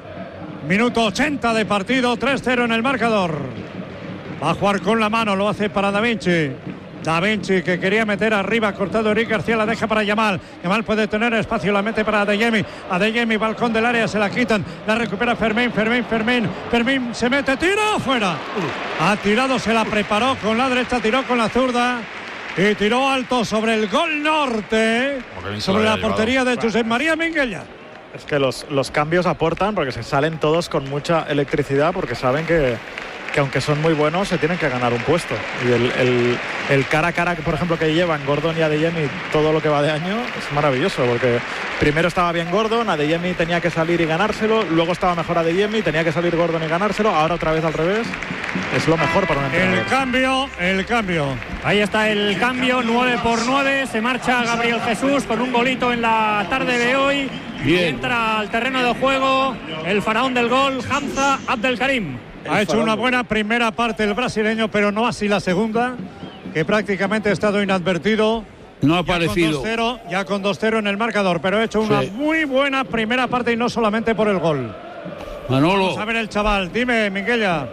[SPEAKER 13] Minuto ochenta de partido, tres cero en el marcador. Va a jugar con la mano, lo hace para Da Vinci. Da Vinci que quería meter arriba, cortado Eric García, la deja para Yamal. Yamal puede tener espacio, la mete para Adeyemi. Adeyemi, balcón del área, se la quitan. La recupera Fermín, Fermín, Fermín. Fermín se mete, tiro, fuera. Ha tirado, se la preparó con la derecha, tiró con la zurda. Y tiró alto sobre el gol norte. Sobre la portería de Josep María Minguella.
[SPEAKER 9] Es que los, los cambios aportan porque se salen todos con mucha electricidad porque saben que, que aunque son muy buenos se tienen que ganar un puesto. Y el, el, el cara a cara, por ejemplo, que llevan Gordon y Adeyemi todo lo que va de año es maravilloso porque primero estaba bien Gordon, Adeyemi tenía que salir y ganárselo, luego estaba mejor Adeyemi, tenía que salir Gordon y ganárselo, ahora otra vez al revés. Es lo mejor para un entrenador.
[SPEAKER 13] El cambio, el cambio.
[SPEAKER 7] Ahí está el cambio, nueve por nueve. Se marcha Gabriel Jesús con un golito en la tarde de hoy. Bien. Y entra al terreno de juego el faraón del gol, Hamza Abdelkarim.
[SPEAKER 13] Ha hecho una buena primera parte el brasileño, pero no así la segunda, que prácticamente ha estado inadvertido.
[SPEAKER 11] No ha aparecido.
[SPEAKER 13] Ya con dos cero en el marcador, pero ha hecho una sí. muy buena primera parte y no solamente por el gol.
[SPEAKER 11] Manolo.
[SPEAKER 13] Vamos a ver el chaval. Dime, Minguella.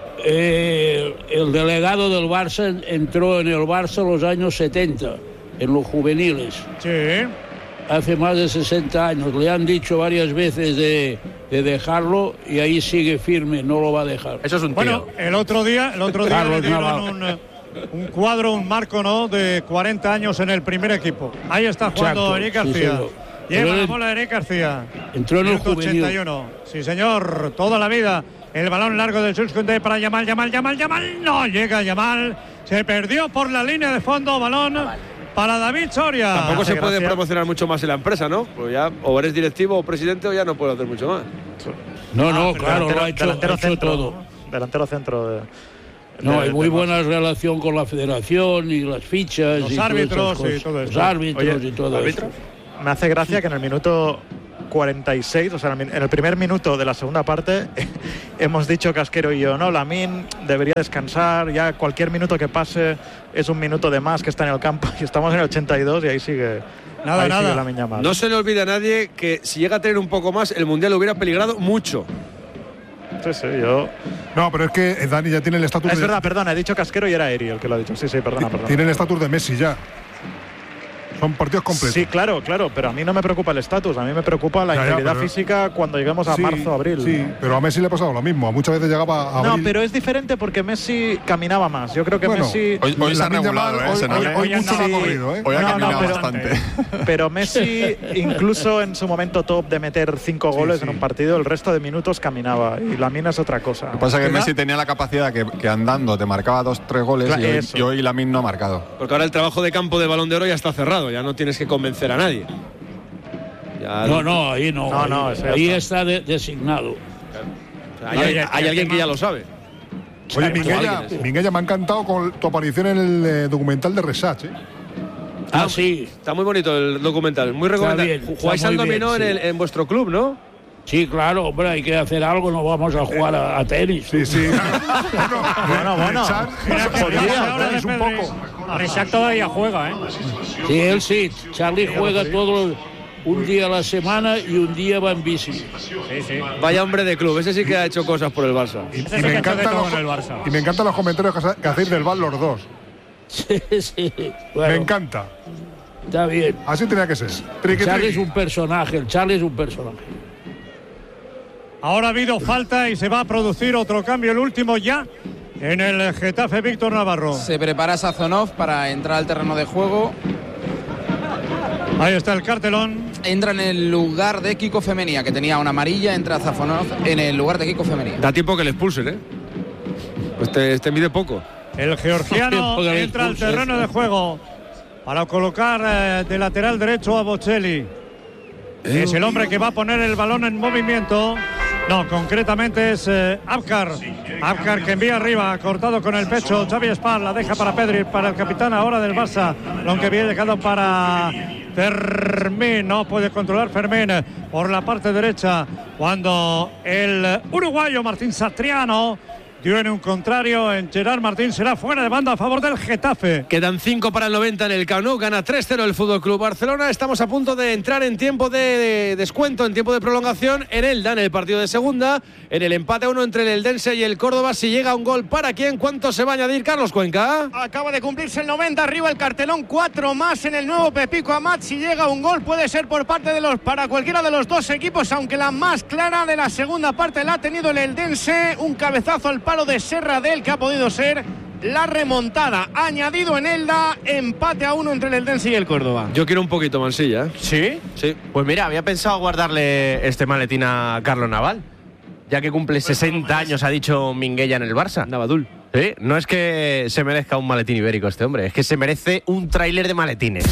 [SPEAKER 11] Eh, el delegado del Barça entró en el Barça en los años setenta, en los juveniles.
[SPEAKER 13] Sí.
[SPEAKER 11] Hace más de sesenta años. Le han dicho varias veces de, de dejarlo y ahí sigue firme, no lo va a dejar.
[SPEAKER 6] Eso es un tío.
[SPEAKER 13] Bueno, el otro día, el otro día le dieron un, un cuadro, un marco, ¿no? De cuarenta años en el primer equipo. Ahí está jugando Eric García.
[SPEAKER 11] Sí,
[SPEAKER 13] Lleva la bola Eric García.
[SPEAKER 11] Entró en el
[SPEAKER 13] Minuto
[SPEAKER 11] juvenil.
[SPEAKER 13] ochenta y uno. Sí, señor. Toda la vida. El balón largo del Suskunde para Yamal, Yamal, Yamal, Yamal. No llega Yamal. Se perdió por la línea de fondo. Balón para David Soria.
[SPEAKER 6] Tampoco se puede
[SPEAKER 13] Gracias.
[SPEAKER 6] promocionar mucho más en la empresa, ¿no? Pues ya o eres directivo o presidente o ya no puedes hacer mucho más.
[SPEAKER 11] No, no,
[SPEAKER 13] Ah,
[SPEAKER 11] claro,
[SPEAKER 13] delantero-
[SPEAKER 11] lo ha hecho,
[SPEAKER 13] delantero
[SPEAKER 11] ha hecho
[SPEAKER 13] centro,
[SPEAKER 11] todo.
[SPEAKER 9] Delantero centro de.
[SPEAKER 11] No,
[SPEAKER 9] de-
[SPEAKER 11] hay muy
[SPEAKER 9] de-
[SPEAKER 11] buena relación con la federación y las fichas.
[SPEAKER 13] Los
[SPEAKER 11] y todas
[SPEAKER 13] árbitros
[SPEAKER 11] esas cosas.
[SPEAKER 13] y todo eso.
[SPEAKER 11] Los árbitros
[SPEAKER 9] Oye,
[SPEAKER 11] y todo
[SPEAKER 9] ¿árbitros?
[SPEAKER 11] eso.
[SPEAKER 9] Me hace gracia que en el minuto cuarenta y seis, o sea, en el primer minuto de la segunda parte, hemos dicho Casquero y yo, no, Lamine debería descansar, ya cualquier minuto que pase es un minuto de más que está en el campo, y estamos en el ochenta y dos y ahí sigue.
[SPEAKER 13] Nada,
[SPEAKER 9] ahí
[SPEAKER 13] nada.
[SPEAKER 9] sigue Lamine Yamal.
[SPEAKER 6] No se le olvide a nadie que si llega a tener un poco más, el Mundial hubiera peligrado mucho.
[SPEAKER 9] Sí, sí, yo.
[SPEAKER 17] No, pero es que eh, Dani ya tiene el estatus
[SPEAKER 9] Es
[SPEAKER 17] de.
[SPEAKER 9] verdad, perdona, he dicho Casquero y era Eri el que lo ha dicho. Sí, sí, perdona, perdona.
[SPEAKER 17] Tiene el estatus de Messi ya. Son partidos completos.
[SPEAKER 9] Sí, claro, claro, pero a mí no me preocupa el estatus, a mí me preocupa la
[SPEAKER 17] Ya, ya,
[SPEAKER 9] integridad
[SPEAKER 17] pero-
[SPEAKER 9] física cuando lleguemos a
[SPEAKER 17] Sí,
[SPEAKER 9] marzo, abril.
[SPEAKER 17] Sí, pero a Messi le ha pasado lo mismo. Muchas veces llegaba a abril.
[SPEAKER 9] No, pero es diferente porque Messi caminaba más. Yo creo que
[SPEAKER 17] Bueno,
[SPEAKER 9] Messi.
[SPEAKER 10] Hoy, hoy se ha
[SPEAKER 17] Lamine
[SPEAKER 10] regulado,
[SPEAKER 17] Yamal,
[SPEAKER 10] ¿eh?
[SPEAKER 17] hoy-
[SPEAKER 10] Se
[SPEAKER 17] hoy-
[SPEAKER 10] nota.
[SPEAKER 17] hoy mucho no ha
[SPEAKER 9] sí.
[SPEAKER 17] corrido, ¿eh?
[SPEAKER 10] Hoy ha
[SPEAKER 9] No, no,
[SPEAKER 10] caminado
[SPEAKER 9] pero-
[SPEAKER 10] bastante.
[SPEAKER 9] Pero Messi, incluso en su momento top de meter cinco goles
[SPEAKER 17] sí.
[SPEAKER 9] en un partido, el resto de minutos caminaba. Y Lamine es otra cosa.
[SPEAKER 10] Lo que pasa es que
[SPEAKER 9] ¿Verdad?
[SPEAKER 10] Messi tenía la capacidad que, que andando te marcaba dos, tres goles
[SPEAKER 9] Claro,
[SPEAKER 10] y, hoy,
[SPEAKER 9] eso.
[SPEAKER 10] y hoy Lamine no ha marcado.
[SPEAKER 6] Porque ahora el trabajo de campo de Balón de Oro ya está cerrado, ya no tienes que convencer a nadie. Ya-
[SPEAKER 11] No, no, ahí no.
[SPEAKER 9] No,
[SPEAKER 11] ahí,
[SPEAKER 9] no, eso ya
[SPEAKER 11] ahí
[SPEAKER 9] está.
[SPEAKER 11] está de- designado.
[SPEAKER 6] o sea, hay, hay- hay alguien que ya lo sabe.
[SPEAKER 17] Oye,
[SPEAKER 6] Claro,
[SPEAKER 17] Minguella,
[SPEAKER 6] alguien es.
[SPEAKER 17] Minguella, me ha encantado con tu aparición en el eh, documental de Resach. ¿eh?
[SPEAKER 11] Ah, sí.
[SPEAKER 6] Está muy bonito el documental, muy recomendable.
[SPEAKER 11] bien, está
[SPEAKER 6] Jugáis al
[SPEAKER 11] muy bien,
[SPEAKER 6] dominó en,
[SPEAKER 11] sí.
[SPEAKER 6] el- en vuestro club, ¿no?
[SPEAKER 11] Sí, claro, hombre, hay que hacer algo, no vamos a jugar a, a tenis.
[SPEAKER 17] Sí, sí.
[SPEAKER 9] Bueno, bueno.
[SPEAKER 13] Mira que
[SPEAKER 9] Podría,
[SPEAKER 13] se habla de
[SPEAKER 9] es un
[SPEAKER 13] Pedri.
[SPEAKER 9] poco.
[SPEAKER 13] Rechac todavía juega, ¿eh?
[SPEAKER 11] Sí, él sí. Charlie juega todos los- un día a la semana y un día va en bici.
[SPEAKER 13] Sí, sí.
[SPEAKER 6] Vaya hombre de club, ese sí que ha hecho cosas por el Barça.
[SPEAKER 17] Y,
[SPEAKER 13] Ese
[SPEAKER 17] y
[SPEAKER 13] sí
[SPEAKER 17] me
[SPEAKER 13] que ha hecho de
[SPEAKER 17] encantan
[SPEAKER 13] todo
[SPEAKER 17] los,
[SPEAKER 13] en el Barça.
[SPEAKER 17] y me encantan los comentarios que, ha- que hacéis del Val los dos.
[SPEAKER 11] Sí, sí.
[SPEAKER 17] Me
[SPEAKER 11] Bueno,
[SPEAKER 17] encanta.
[SPEAKER 11] está bien.
[SPEAKER 17] Así tenía que ser. Triqui,
[SPEAKER 11] Charlie es
[SPEAKER 17] triqui.
[SPEAKER 11] un personaje, el Charlie es un personaje.
[SPEAKER 13] Ahora ha habido falta y se va a producir otro cambio, el último ya, en el Getafe Víctor Navarro.
[SPEAKER 8] Se prepara Sazonov para entrar al terreno de juego.
[SPEAKER 13] Ahí está el cartelón.
[SPEAKER 8] Entra en el lugar de Kiko Femenía, que tenía una amarilla. Entra Sazonov en el lugar de Kiko Femenía.
[SPEAKER 6] Da tiempo que le expulsen, ¿eh? Pues te, te mide poco.
[SPEAKER 13] El georgiano
[SPEAKER 11] Porque le
[SPEAKER 13] entra al
[SPEAKER 11] expulsa,
[SPEAKER 13] terreno
[SPEAKER 11] eso.
[SPEAKER 13] de juego para colocar eh, de lateral derecho a Bocelli. Es el hombre que va a poner el balón en movimiento. No, concretamente es eh, Abkar. Abkar que envía arriba, cortado con el pecho. Xavi Espal la deja para Pedri, para el capitán ahora del Barça. Lo que había llegado para Fermín. No puede controlar Fermín por la parte derecha. Cuando el uruguayo Martín Satriano dio en un contrario en Gerard Martín, será fuera de banda a favor del Getafe.
[SPEAKER 6] Quedan cinco para el noventa en el Camp Nou, gana tres cero el F C Barcelona. Estamos a punto de entrar en tiempo de descuento, en tiempo de prolongación en Elda, en el partido de segunda, en el empate a uno entre el Eldense y el Córdoba. Si llega un gol, ¿para quién? ¿Cuánto se va a añadir, Carlos Cuenca?
[SPEAKER 19] Acaba de cumplirse el noventa, arriba el cartelón, cuatro más en el nuevo Pepico Amat. Si llega un gol puede ser por parte de los para cualquiera de los dos equipos, aunque la más clara de la segunda parte la ha tenido el Eldense, un cabezazo al palo de Serradell que ha podido ser la remontada. Añadido en Elda, empate a uno entre el Eldense y el Córdoba.
[SPEAKER 6] Yo quiero un poquito, Mansilla. ¿eh?
[SPEAKER 18] ¿Sí?
[SPEAKER 6] Sí.
[SPEAKER 18] Pues mira, había pensado guardarle este maletín a Carlos Naval, ya que cumple sesenta años, ha dicho Minguella en el Barça.
[SPEAKER 6] Navadul.
[SPEAKER 18] Sí, no es que se merezca un maletín ibérico este hombre, es que se merece un tráiler de maletines.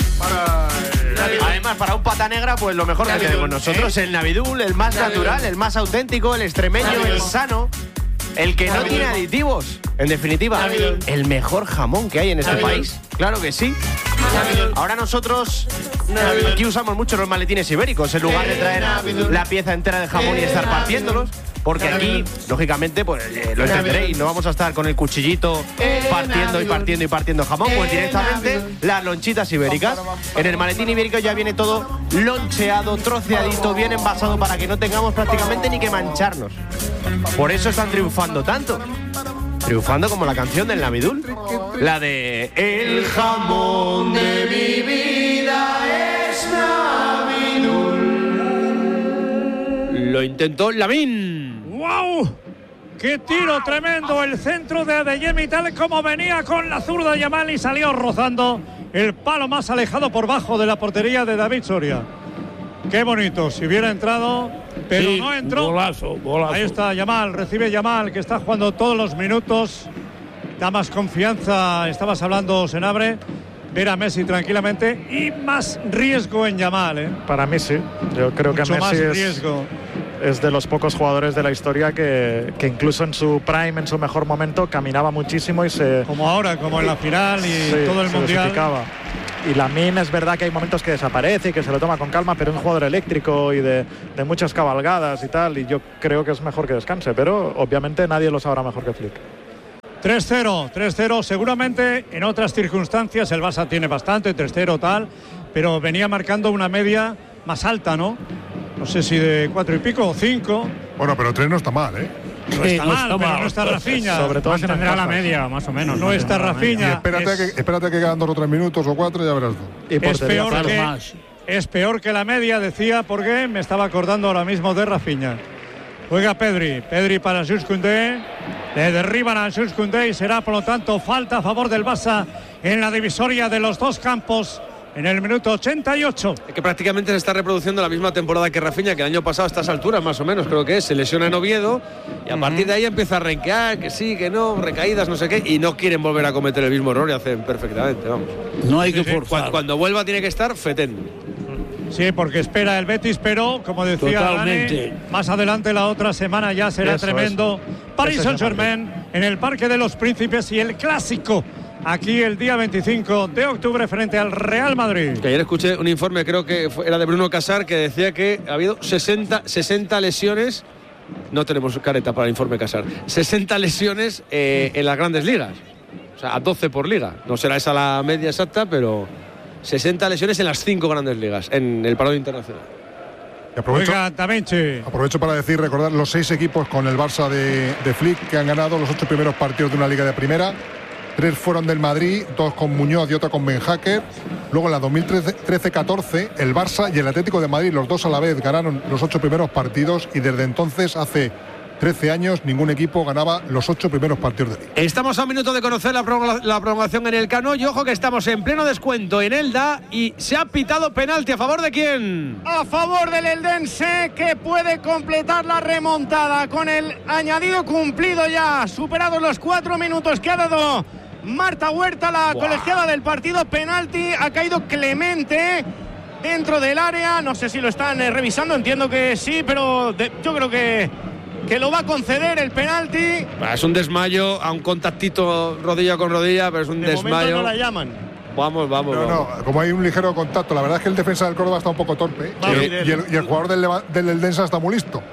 [SPEAKER 18] Además, para un pata negra, pues lo mejor que tenemos nosotros, el Navidul, el más natural, el más auténtico, el extremeño, el sano, el que no tiene aditivos. En definitiva, el mejor jamón que hay en este país. Claro que sí. Ahora nosotros aquí usamos mucho los maletines ibéricos en lugar de traer la pieza entera de jamón y estar partiéndolos. Porque aquí, lógicamente, pues eh, lo entenderéis, no vamos a estar con el cuchillito partiendo y partiendo y partiendo jamón, pues directamente las lonchitas ibéricas. En el maletín ibérico ya viene todo loncheado, troceadito, bien envasado para que no tengamos prácticamente ni que mancharnos. Por eso están triunfando tanto. Triunfando como la canción del Navidul, la de El jamón de mi vida es Navidul.
[SPEAKER 6] Lo intentó Lamine.
[SPEAKER 13] ¡Wow! ¡Qué tiro tremendo! El centro de Adeyemi, tal como venía con la zurda Yamal y salió rozando el palo más alejado por bajo de la portería de David Soria. Qué bonito, si hubiera entrado, pero
[SPEAKER 11] Sí,
[SPEAKER 13] no entró.
[SPEAKER 11] golazo, golazo.
[SPEAKER 13] Ahí está Yamal, recibe Yamal, que está jugando todos los minutos. Da más confianza, estabas hablando, Senabre, ver a Messi tranquilamente y más riesgo en Yamal, ¿eh?
[SPEAKER 9] Para mí sí. Yo creo
[SPEAKER 13] Mucho
[SPEAKER 9] que
[SPEAKER 13] más
[SPEAKER 9] Messi es,
[SPEAKER 13] riesgo.
[SPEAKER 9] es de los pocos jugadores de la historia que, que incluso en su prime, en su mejor momento, caminaba muchísimo y se...
[SPEAKER 13] Como ahora, como en la final y
[SPEAKER 9] Sí,
[SPEAKER 13] todo el
[SPEAKER 9] se
[SPEAKER 13] Mundial.
[SPEAKER 9] dosificaba. Y Lamine es verdad que hay momentos que desaparece y que se lo toma con calma, pero es un jugador eléctrico y de, de muchas cabalgadas y tal, y yo creo que es mejor que descanse, pero obviamente nadie lo sabrá mejor que Flick.
[SPEAKER 13] tres cero, tres cero, seguramente en otras circunstancias el Barça tiene bastante, tres cero tal, pero venía marcando una media más alta, ¿no? No sé si de cuatro y pico o cinco.
[SPEAKER 17] Bueno, pero tres no está mal, ¿eh?
[SPEAKER 13] No está mal, pero no está Rafinha.
[SPEAKER 9] Sobre todo si
[SPEAKER 7] Mantendrá la
[SPEAKER 9] encajas.
[SPEAKER 7] media, más o menos.
[SPEAKER 13] No está
[SPEAKER 17] Y
[SPEAKER 13] Rafinha.
[SPEAKER 17] espérate,
[SPEAKER 13] Es,
[SPEAKER 17] que, espérate que quedan dos o tres minutos o cuatro, ya verás tú.
[SPEAKER 9] Y
[SPEAKER 13] es
[SPEAKER 9] portería,
[SPEAKER 13] peor
[SPEAKER 9] claro.
[SPEAKER 13] que,
[SPEAKER 11] más.
[SPEAKER 13] es peor que la media, decía, porque me estaba acordando ahora mismo de Rafinha. Juega Pedri, Pedri para Jules Koundé, le derriban a Jules Koundé y será por lo tanto falta a favor del Barça en la divisoria de los dos campos en el minuto ochenta y ocho.
[SPEAKER 6] Que prácticamente se está reproduciendo la misma temporada que Rafinha, que el año pasado a estas alturas más o menos creo que es, se lesiona en Oviedo y a partir de ahí empieza a renquear, que sí, que no, recaídas, no sé qué, y no quieren volver a cometer el mismo error y hacen perfectamente, vamos.
[SPEAKER 11] No hay que
[SPEAKER 6] Cuando,
[SPEAKER 11] forzar.
[SPEAKER 6] cuando vuelva tiene que estar fetén.
[SPEAKER 13] Sí, porque espera el Betis, pero como decía
[SPEAKER 11] Totalmente.
[SPEAKER 13] Dani, más adelante la otra semana ya será
[SPEAKER 9] Eso,
[SPEAKER 13] tremendo. Paris
[SPEAKER 9] Ese es el
[SPEAKER 13] Saint-Germain en el Parque de los Príncipes y el clásico aquí el día veinticinco de octubre frente al Real Madrid.
[SPEAKER 6] Que ayer escuché un informe, creo que fue- era de Bruno Casar, que decía que ha habido sesenta, sesenta lesiones. No tenemos careta para el informe Casar. sesenta lesiones eh, en las grandes ligas. O sea, a doce por liga. No será esa la media exacta, pero sesenta lesiones en las cinco grandes ligas, en el parado internacional.
[SPEAKER 17] Y aprovecho,
[SPEAKER 13] Oiga, Da Vinci.
[SPEAKER 17] aprovecho para decir, recordar los seis equipos con el Barça de, de Flick que han ganado los ocho primeros partidos de una liga de primera. Tres fueron del Madrid, dos con Muñoz y otro con Ben Hacker. Luego en la dos mil trece catorce el Barça y el Atlético de Madrid, los dos a la vez, ganaron los ocho primeros partidos y desde entonces, hace trece años, ningún equipo ganaba los ocho primeros partidos de liga.
[SPEAKER 6] Estamos a un minuto de conocer la, prolonga- la prolongación en el Cano y ojo que estamos en pleno descuento en Elda y se ha pitado penalti. ¿A favor de quién?
[SPEAKER 19] A favor del Eldense, que puede completar la remontada con el añadido cumplido ya, superados los cuatro minutos que ha dado Marta Huerta, la colegiada del partido. Penalti, ha caído Clemente dentro del área, no sé si lo están eh, revisando, entiendo que sí, pero de- yo creo que, que lo va a conceder el penalti.
[SPEAKER 6] Bah, es un desmayo, a un contactito rodilla con rodilla, pero es un
[SPEAKER 19] De momento
[SPEAKER 6] desmayo.
[SPEAKER 19] no la llaman.
[SPEAKER 6] Vamos, vamos,
[SPEAKER 17] No,
[SPEAKER 6] vamos.
[SPEAKER 17] no, como hay un ligero contacto, la verdad es que el defensa del Córdoba está un poco torpe
[SPEAKER 19] Va
[SPEAKER 17] y,
[SPEAKER 19] Fidel.
[SPEAKER 17] y el, y el jugador del, Leva- del Eldense está muy listo.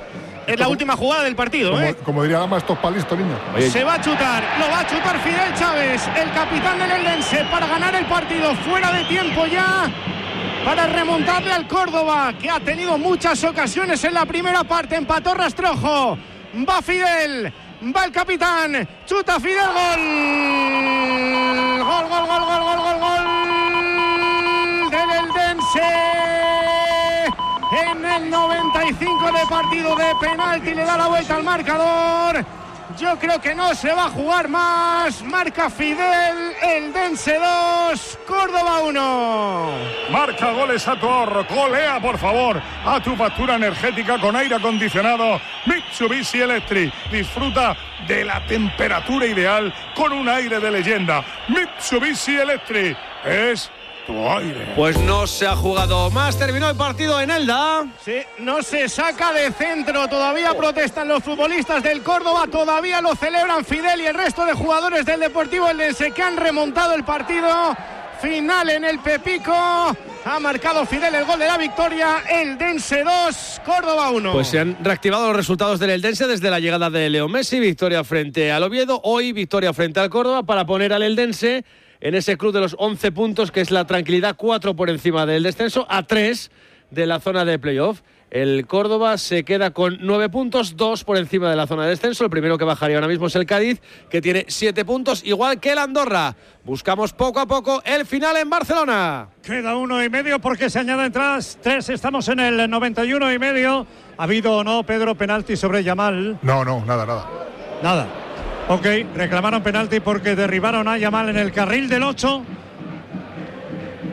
[SPEAKER 19] Es la última jugada del partido,
[SPEAKER 17] Como,
[SPEAKER 19] ¿eh?
[SPEAKER 17] como diría Gama, esto es para listo, niño.
[SPEAKER 19] Se va a chutar, lo va a chutar Fidel Chávez, el capitán del Eldense, para ganar el partido fuera de tiempo ya, para remontarle al Córdoba, que ha tenido muchas ocasiones en la primera parte. Empató Rastrojo, va Fidel, va el capitán, chuta Fidel, gol, gol, gol, gol, gol, gol, gol, gol del Eldense. En el noventa y cinco de partido de penalti le da la vuelta al marcador. Yo creo que no se va a jugar más. Marca Fidel, Eldense dos, Córdoba uno.
[SPEAKER 2] Marca goles a tu ahorro, golea por favor a tu factura energética con aire acondicionado Mitsubishi Electric. Disfruta de la temperatura ideal con un aire de leyenda. Mitsubishi Electric es tu aire.
[SPEAKER 6] Pues no se ha jugado más, terminó el partido en Elda.
[SPEAKER 19] Sí, no se saca de centro, todavía protestan los futbolistas del Córdoba, todavía lo celebran Fidel y el resto de jugadores del Deportivo Eldense, que han remontado el partido. Final en el Pepico, ha marcado Fidel el gol de la victoria. Eldense dos, Córdoba uno.
[SPEAKER 6] Pues se han reactivado los resultados del Eldense desde la llegada de Leo Messi, victoria frente al Oviedo, hoy victoria frente al Córdoba para poner al Eldense en ese club de los once puntos, que es la tranquilidad, cuatro por encima del descenso, a tres de la zona de playoff. El Córdoba se queda con nueve puntos, dos por encima de la zona de descenso. El primero que bajaría ahora mismo es el Cádiz, que tiene siete puntos, igual que el Andorra. Buscamos poco a poco el final en Barcelona.
[SPEAKER 13] Queda uno y medio porque se añaden tras tres. Estamos en el noventa y uno y medio. ¿Ha habido o no, Pedro, penalti sobre Yamal?
[SPEAKER 17] No, no, nada, nada.
[SPEAKER 13] Nada. Ok, reclamaron penalti porque derribaron a Yamal en el carril del ocho.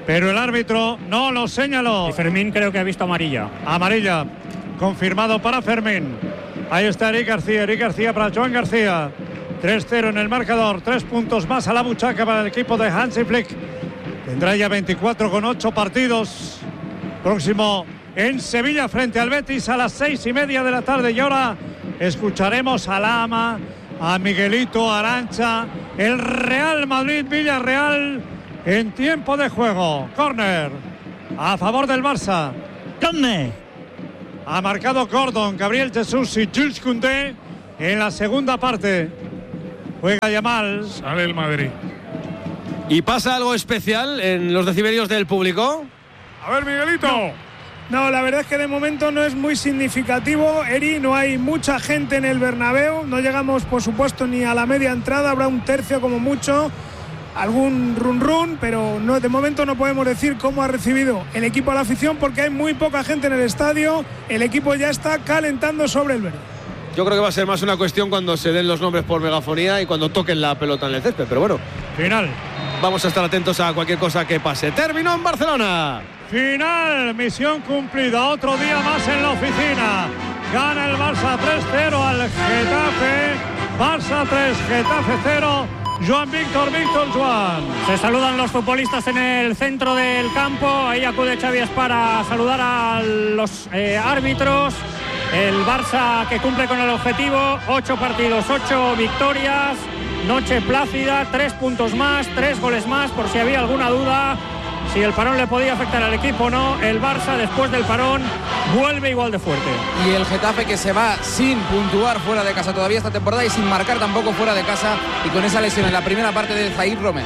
[SPEAKER 13] pero el árbitro no lo señaló.
[SPEAKER 7] Y Fermín creo que ha visto amarilla.
[SPEAKER 13] Amarilla, confirmado para Fermín. Ahí está Eric García, Eric García para Joan García. tres cero en el marcador, tres puntos más a la buchaca para el equipo de Hansi Flick. Tendrá ya veinticuatro con ocho partidos. Próximo en Sevilla frente al Betis a las seis y media de la tarde. Y ahora escucharemos a Lama, a Miguelito, Arancha, el Real Madrid Villarreal en tiempo de juego. Córner a favor del Barça.
[SPEAKER 4] ¿Dónde?
[SPEAKER 13] Ha marcado Gordon, Gabriel Jesús y Jules Koundé en la segunda parte. Juega Yamal.
[SPEAKER 2] Sale el Madrid.
[SPEAKER 6] ¿Y pasa algo especial en los decibelios del público?
[SPEAKER 2] A ver, Miguelito.
[SPEAKER 21] No, no, la verdad es que de momento no es muy significativo. Eri, no hay mucha gente en el Bernabéu. No llegamos, por supuesto, ni a la media entrada. Habrá un tercio como mucho. Algún run run, pero no, de momento no podemos decir cómo ha recibido el equipo a la afición porque hay muy poca gente en el estadio. El equipo ya está calentando sobre el verde.
[SPEAKER 6] Yo creo que va a ser más una cuestión cuando se den los nombres por megafonía y cuando toquen la pelota en el césped, pero bueno.
[SPEAKER 13] Final.
[SPEAKER 6] Vamos a estar atentos a cualquier cosa que pase. Terminó en Barcelona.
[SPEAKER 13] Final, misión cumplida. Otro día más en la oficina. Gana el Barça tres cero al Getafe. Barça tres, Getafe cero. Joan Víctor, Víctor Joan.
[SPEAKER 7] Se saludan los futbolistas en el centro del campo. Ahí acude Xavi para saludar a los eh, árbitros. El Barça que cumple con el objetivo. Ocho partidos, ocho victorias. Noche plácida, tres puntos más, tres goles más, por si había alguna duda. Si el parón le podía afectar al equipo o no. El Barça después del parón vuelve igual de fuerte.
[SPEAKER 8] Y el Getafe que se va sin puntuar fuera de casa todavía esta temporada y sin marcar tampoco fuera de casa y con esa lesión en la primera parte de Zaïr Romero.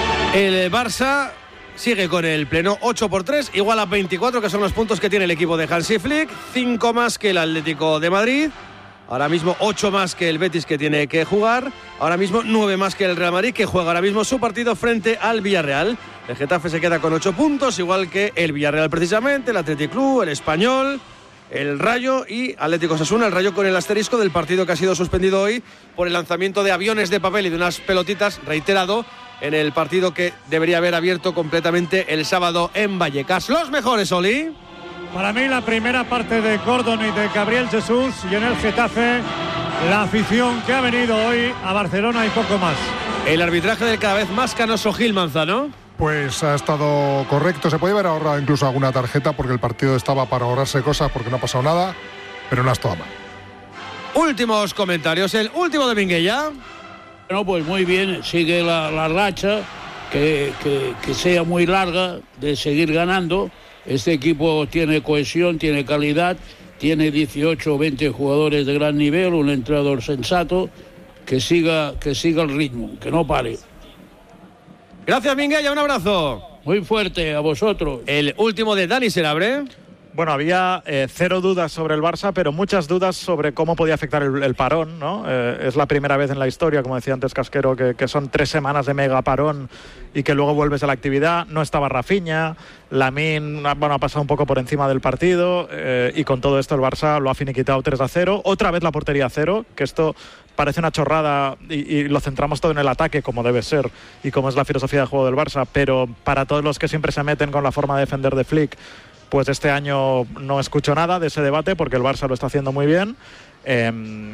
[SPEAKER 6] El Barça sigue con el pleno ocho por tres, igual a veinticuatro, que son los puntos que tiene el equipo de Hansi Flick, cinco más que el Atlético de Madrid. Ahora mismo ocho más que el Betis, que tiene que jugar. Ahora mismo nueve más que el Real Madrid, que juega ahora mismo su partido frente al Villarreal. El Getafe se queda con ocho puntos, igual que el Villarreal precisamente, el Athletic Club, el Español, el Rayo y Atlético Osasuna. El Rayo con el asterisco del partido que ha sido suspendido hoy por el lanzamiento de aviones de papel y de unas pelotitas, reiterado, en el partido que debería haber abierto completamente el sábado en Vallecas. Los mejores, Oli.
[SPEAKER 13] Para mí la primera parte de Gordon y de Gabriel Jesús, y en el Getafe la afición que ha venido hoy a Barcelona y poco más.
[SPEAKER 6] El arbitraje del cada vez más canoso Gil Manzano.
[SPEAKER 17] Pues ha estado correcto, se puede haber ahorrado incluso alguna tarjeta porque el partido estaba para ahorrarse cosas porque no ha pasado nada, pero no ha estado mal.
[SPEAKER 6] Últimos comentarios, el último de Minguella.
[SPEAKER 11] No, pues muy bien, sigue la, la racha, que, que, que sea muy larga de seguir ganando. Este equipo tiene cohesión, tiene calidad, tiene dieciocho o veinte jugadores de gran nivel, un entrenador sensato, que siga, que siga el ritmo, que no pare.
[SPEAKER 6] Gracias, Minguella, un abrazo.
[SPEAKER 11] Muy fuerte, a vosotros.
[SPEAKER 6] El último de Dani Senabre.
[SPEAKER 9] Bueno, había eh, cero dudas sobre el Barça, pero muchas dudas sobre cómo podía afectar el, el parón, ¿no? Eh, es la primera vez en la historia, como decía antes Casquero, que, que son tres semanas de mega parón y que luego vuelves a la actividad. No estaba Rafinha, Lamine, bueno, ha pasado un poco por encima del partido eh, y con todo esto el Barça lo ha finiquitado tres a cero. Otra vez la portería a cero, que esto parece una chorrada y, y lo centramos todo en el ataque, como debe ser y como es la filosofía de juego del Barça, pero para todos los que siempre se meten con la forma de defender de Flick, pues este año no escucho nada de ese debate porque el Barça lo está haciendo muy bien. Eh,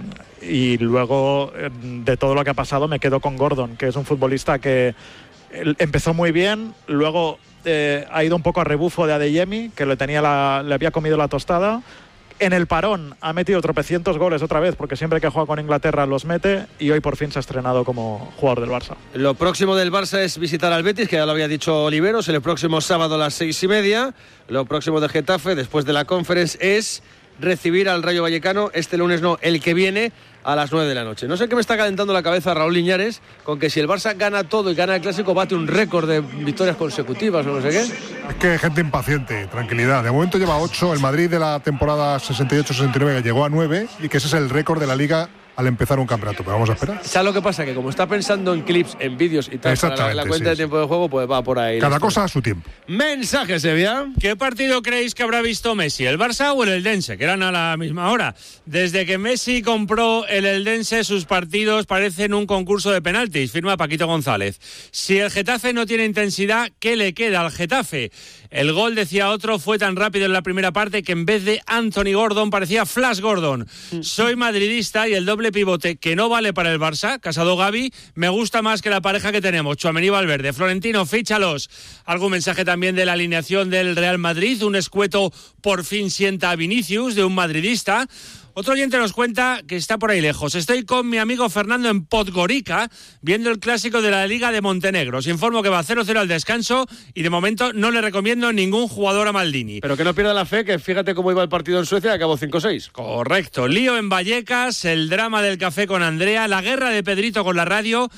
[SPEAKER 9] y luego de todo lo que ha pasado me quedo con Gordon, que es un futbolista que empezó muy bien, luego eh, ha ido un poco a rebufo de Adeyemi, que le, tenía la, le había comido la tostada. En el parón ha metido tropecientos goles otra vez, porque siempre que juega con Inglaterra los mete, y hoy por fin se ha estrenado como jugador del Barça.
[SPEAKER 6] Lo próximo del Barça es visitar al Betis, que ya lo había dicho Oliveros, el próximo sábado a las seis y media. Lo próximo de Getafe, después de la Conference, es recibir al Rayo Vallecano, este lunes no, el que viene, a las nueve de la noche. No sé qué me está calentando la cabeza Raúl Liñares con que si el Barça gana todo y gana el Clásico bate un récord de victorias consecutivas o no sé qué.
[SPEAKER 17] Es que gente impaciente, tranquilidad. De momento lleva ocho, el Madrid de la temporada sesenta y ocho sesenta y nueve llegó a nueve y que ese es el récord de la Liga al empezar un campeonato, pero vamos a esperar.
[SPEAKER 6] ¿Sabes lo que pasa? Que como está pensando en clips, en vídeos y tal, para la, la cuenta sí, de tiempo sí. de juego, pues va por ahí.
[SPEAKER 17] Cada cosa a su tiempo.
[SPEAKER 6] Mensaje, Sevilla.
[SPEAKER 4] ¿Qué partido creéis que habrá visto Messi? ¿El Barça o el Eldense? Que eran a la misma hora. Desde que Messi compró el Eldense, sus partidos parecen un concurso de penaltis, firma Paquito González. Si el Getafe no tiene intensidad, ¿qué le queda al Getafe? El gol, decía otro, fue tan rápido en la primera parte que en vez de Anthony Gordon parecía Flash Gordon. Soy madridista y el doble pivote que no vale para el Barça, Casado Gavi, me gusta más que la pareja que tenemos, Tchouaméni Valverde. Florentino, fíchalos. Algún mensaje también de la alineación del Real Madrid, un escueto por fin sienta a Vinicius, de un madridista. Otro oyente nos cuenta que está por ahí lejos. Estoy con mi amigo Fernando en Podgorica, viendo el clásico de la Liga de Montenegro. Os informo que va cero cero al descanso y de momento no le recomiendo ningún jugador a Maldini.
[SPEAKER 6] Pero que no pierda la fe, que fíjate cómo iba el partido en Suecia y acabó cinco seis.
[SPEAKER 4] Correcto. Lío en Vallecas, el drama del café con Andrea, la guerra de Pedrito con la radio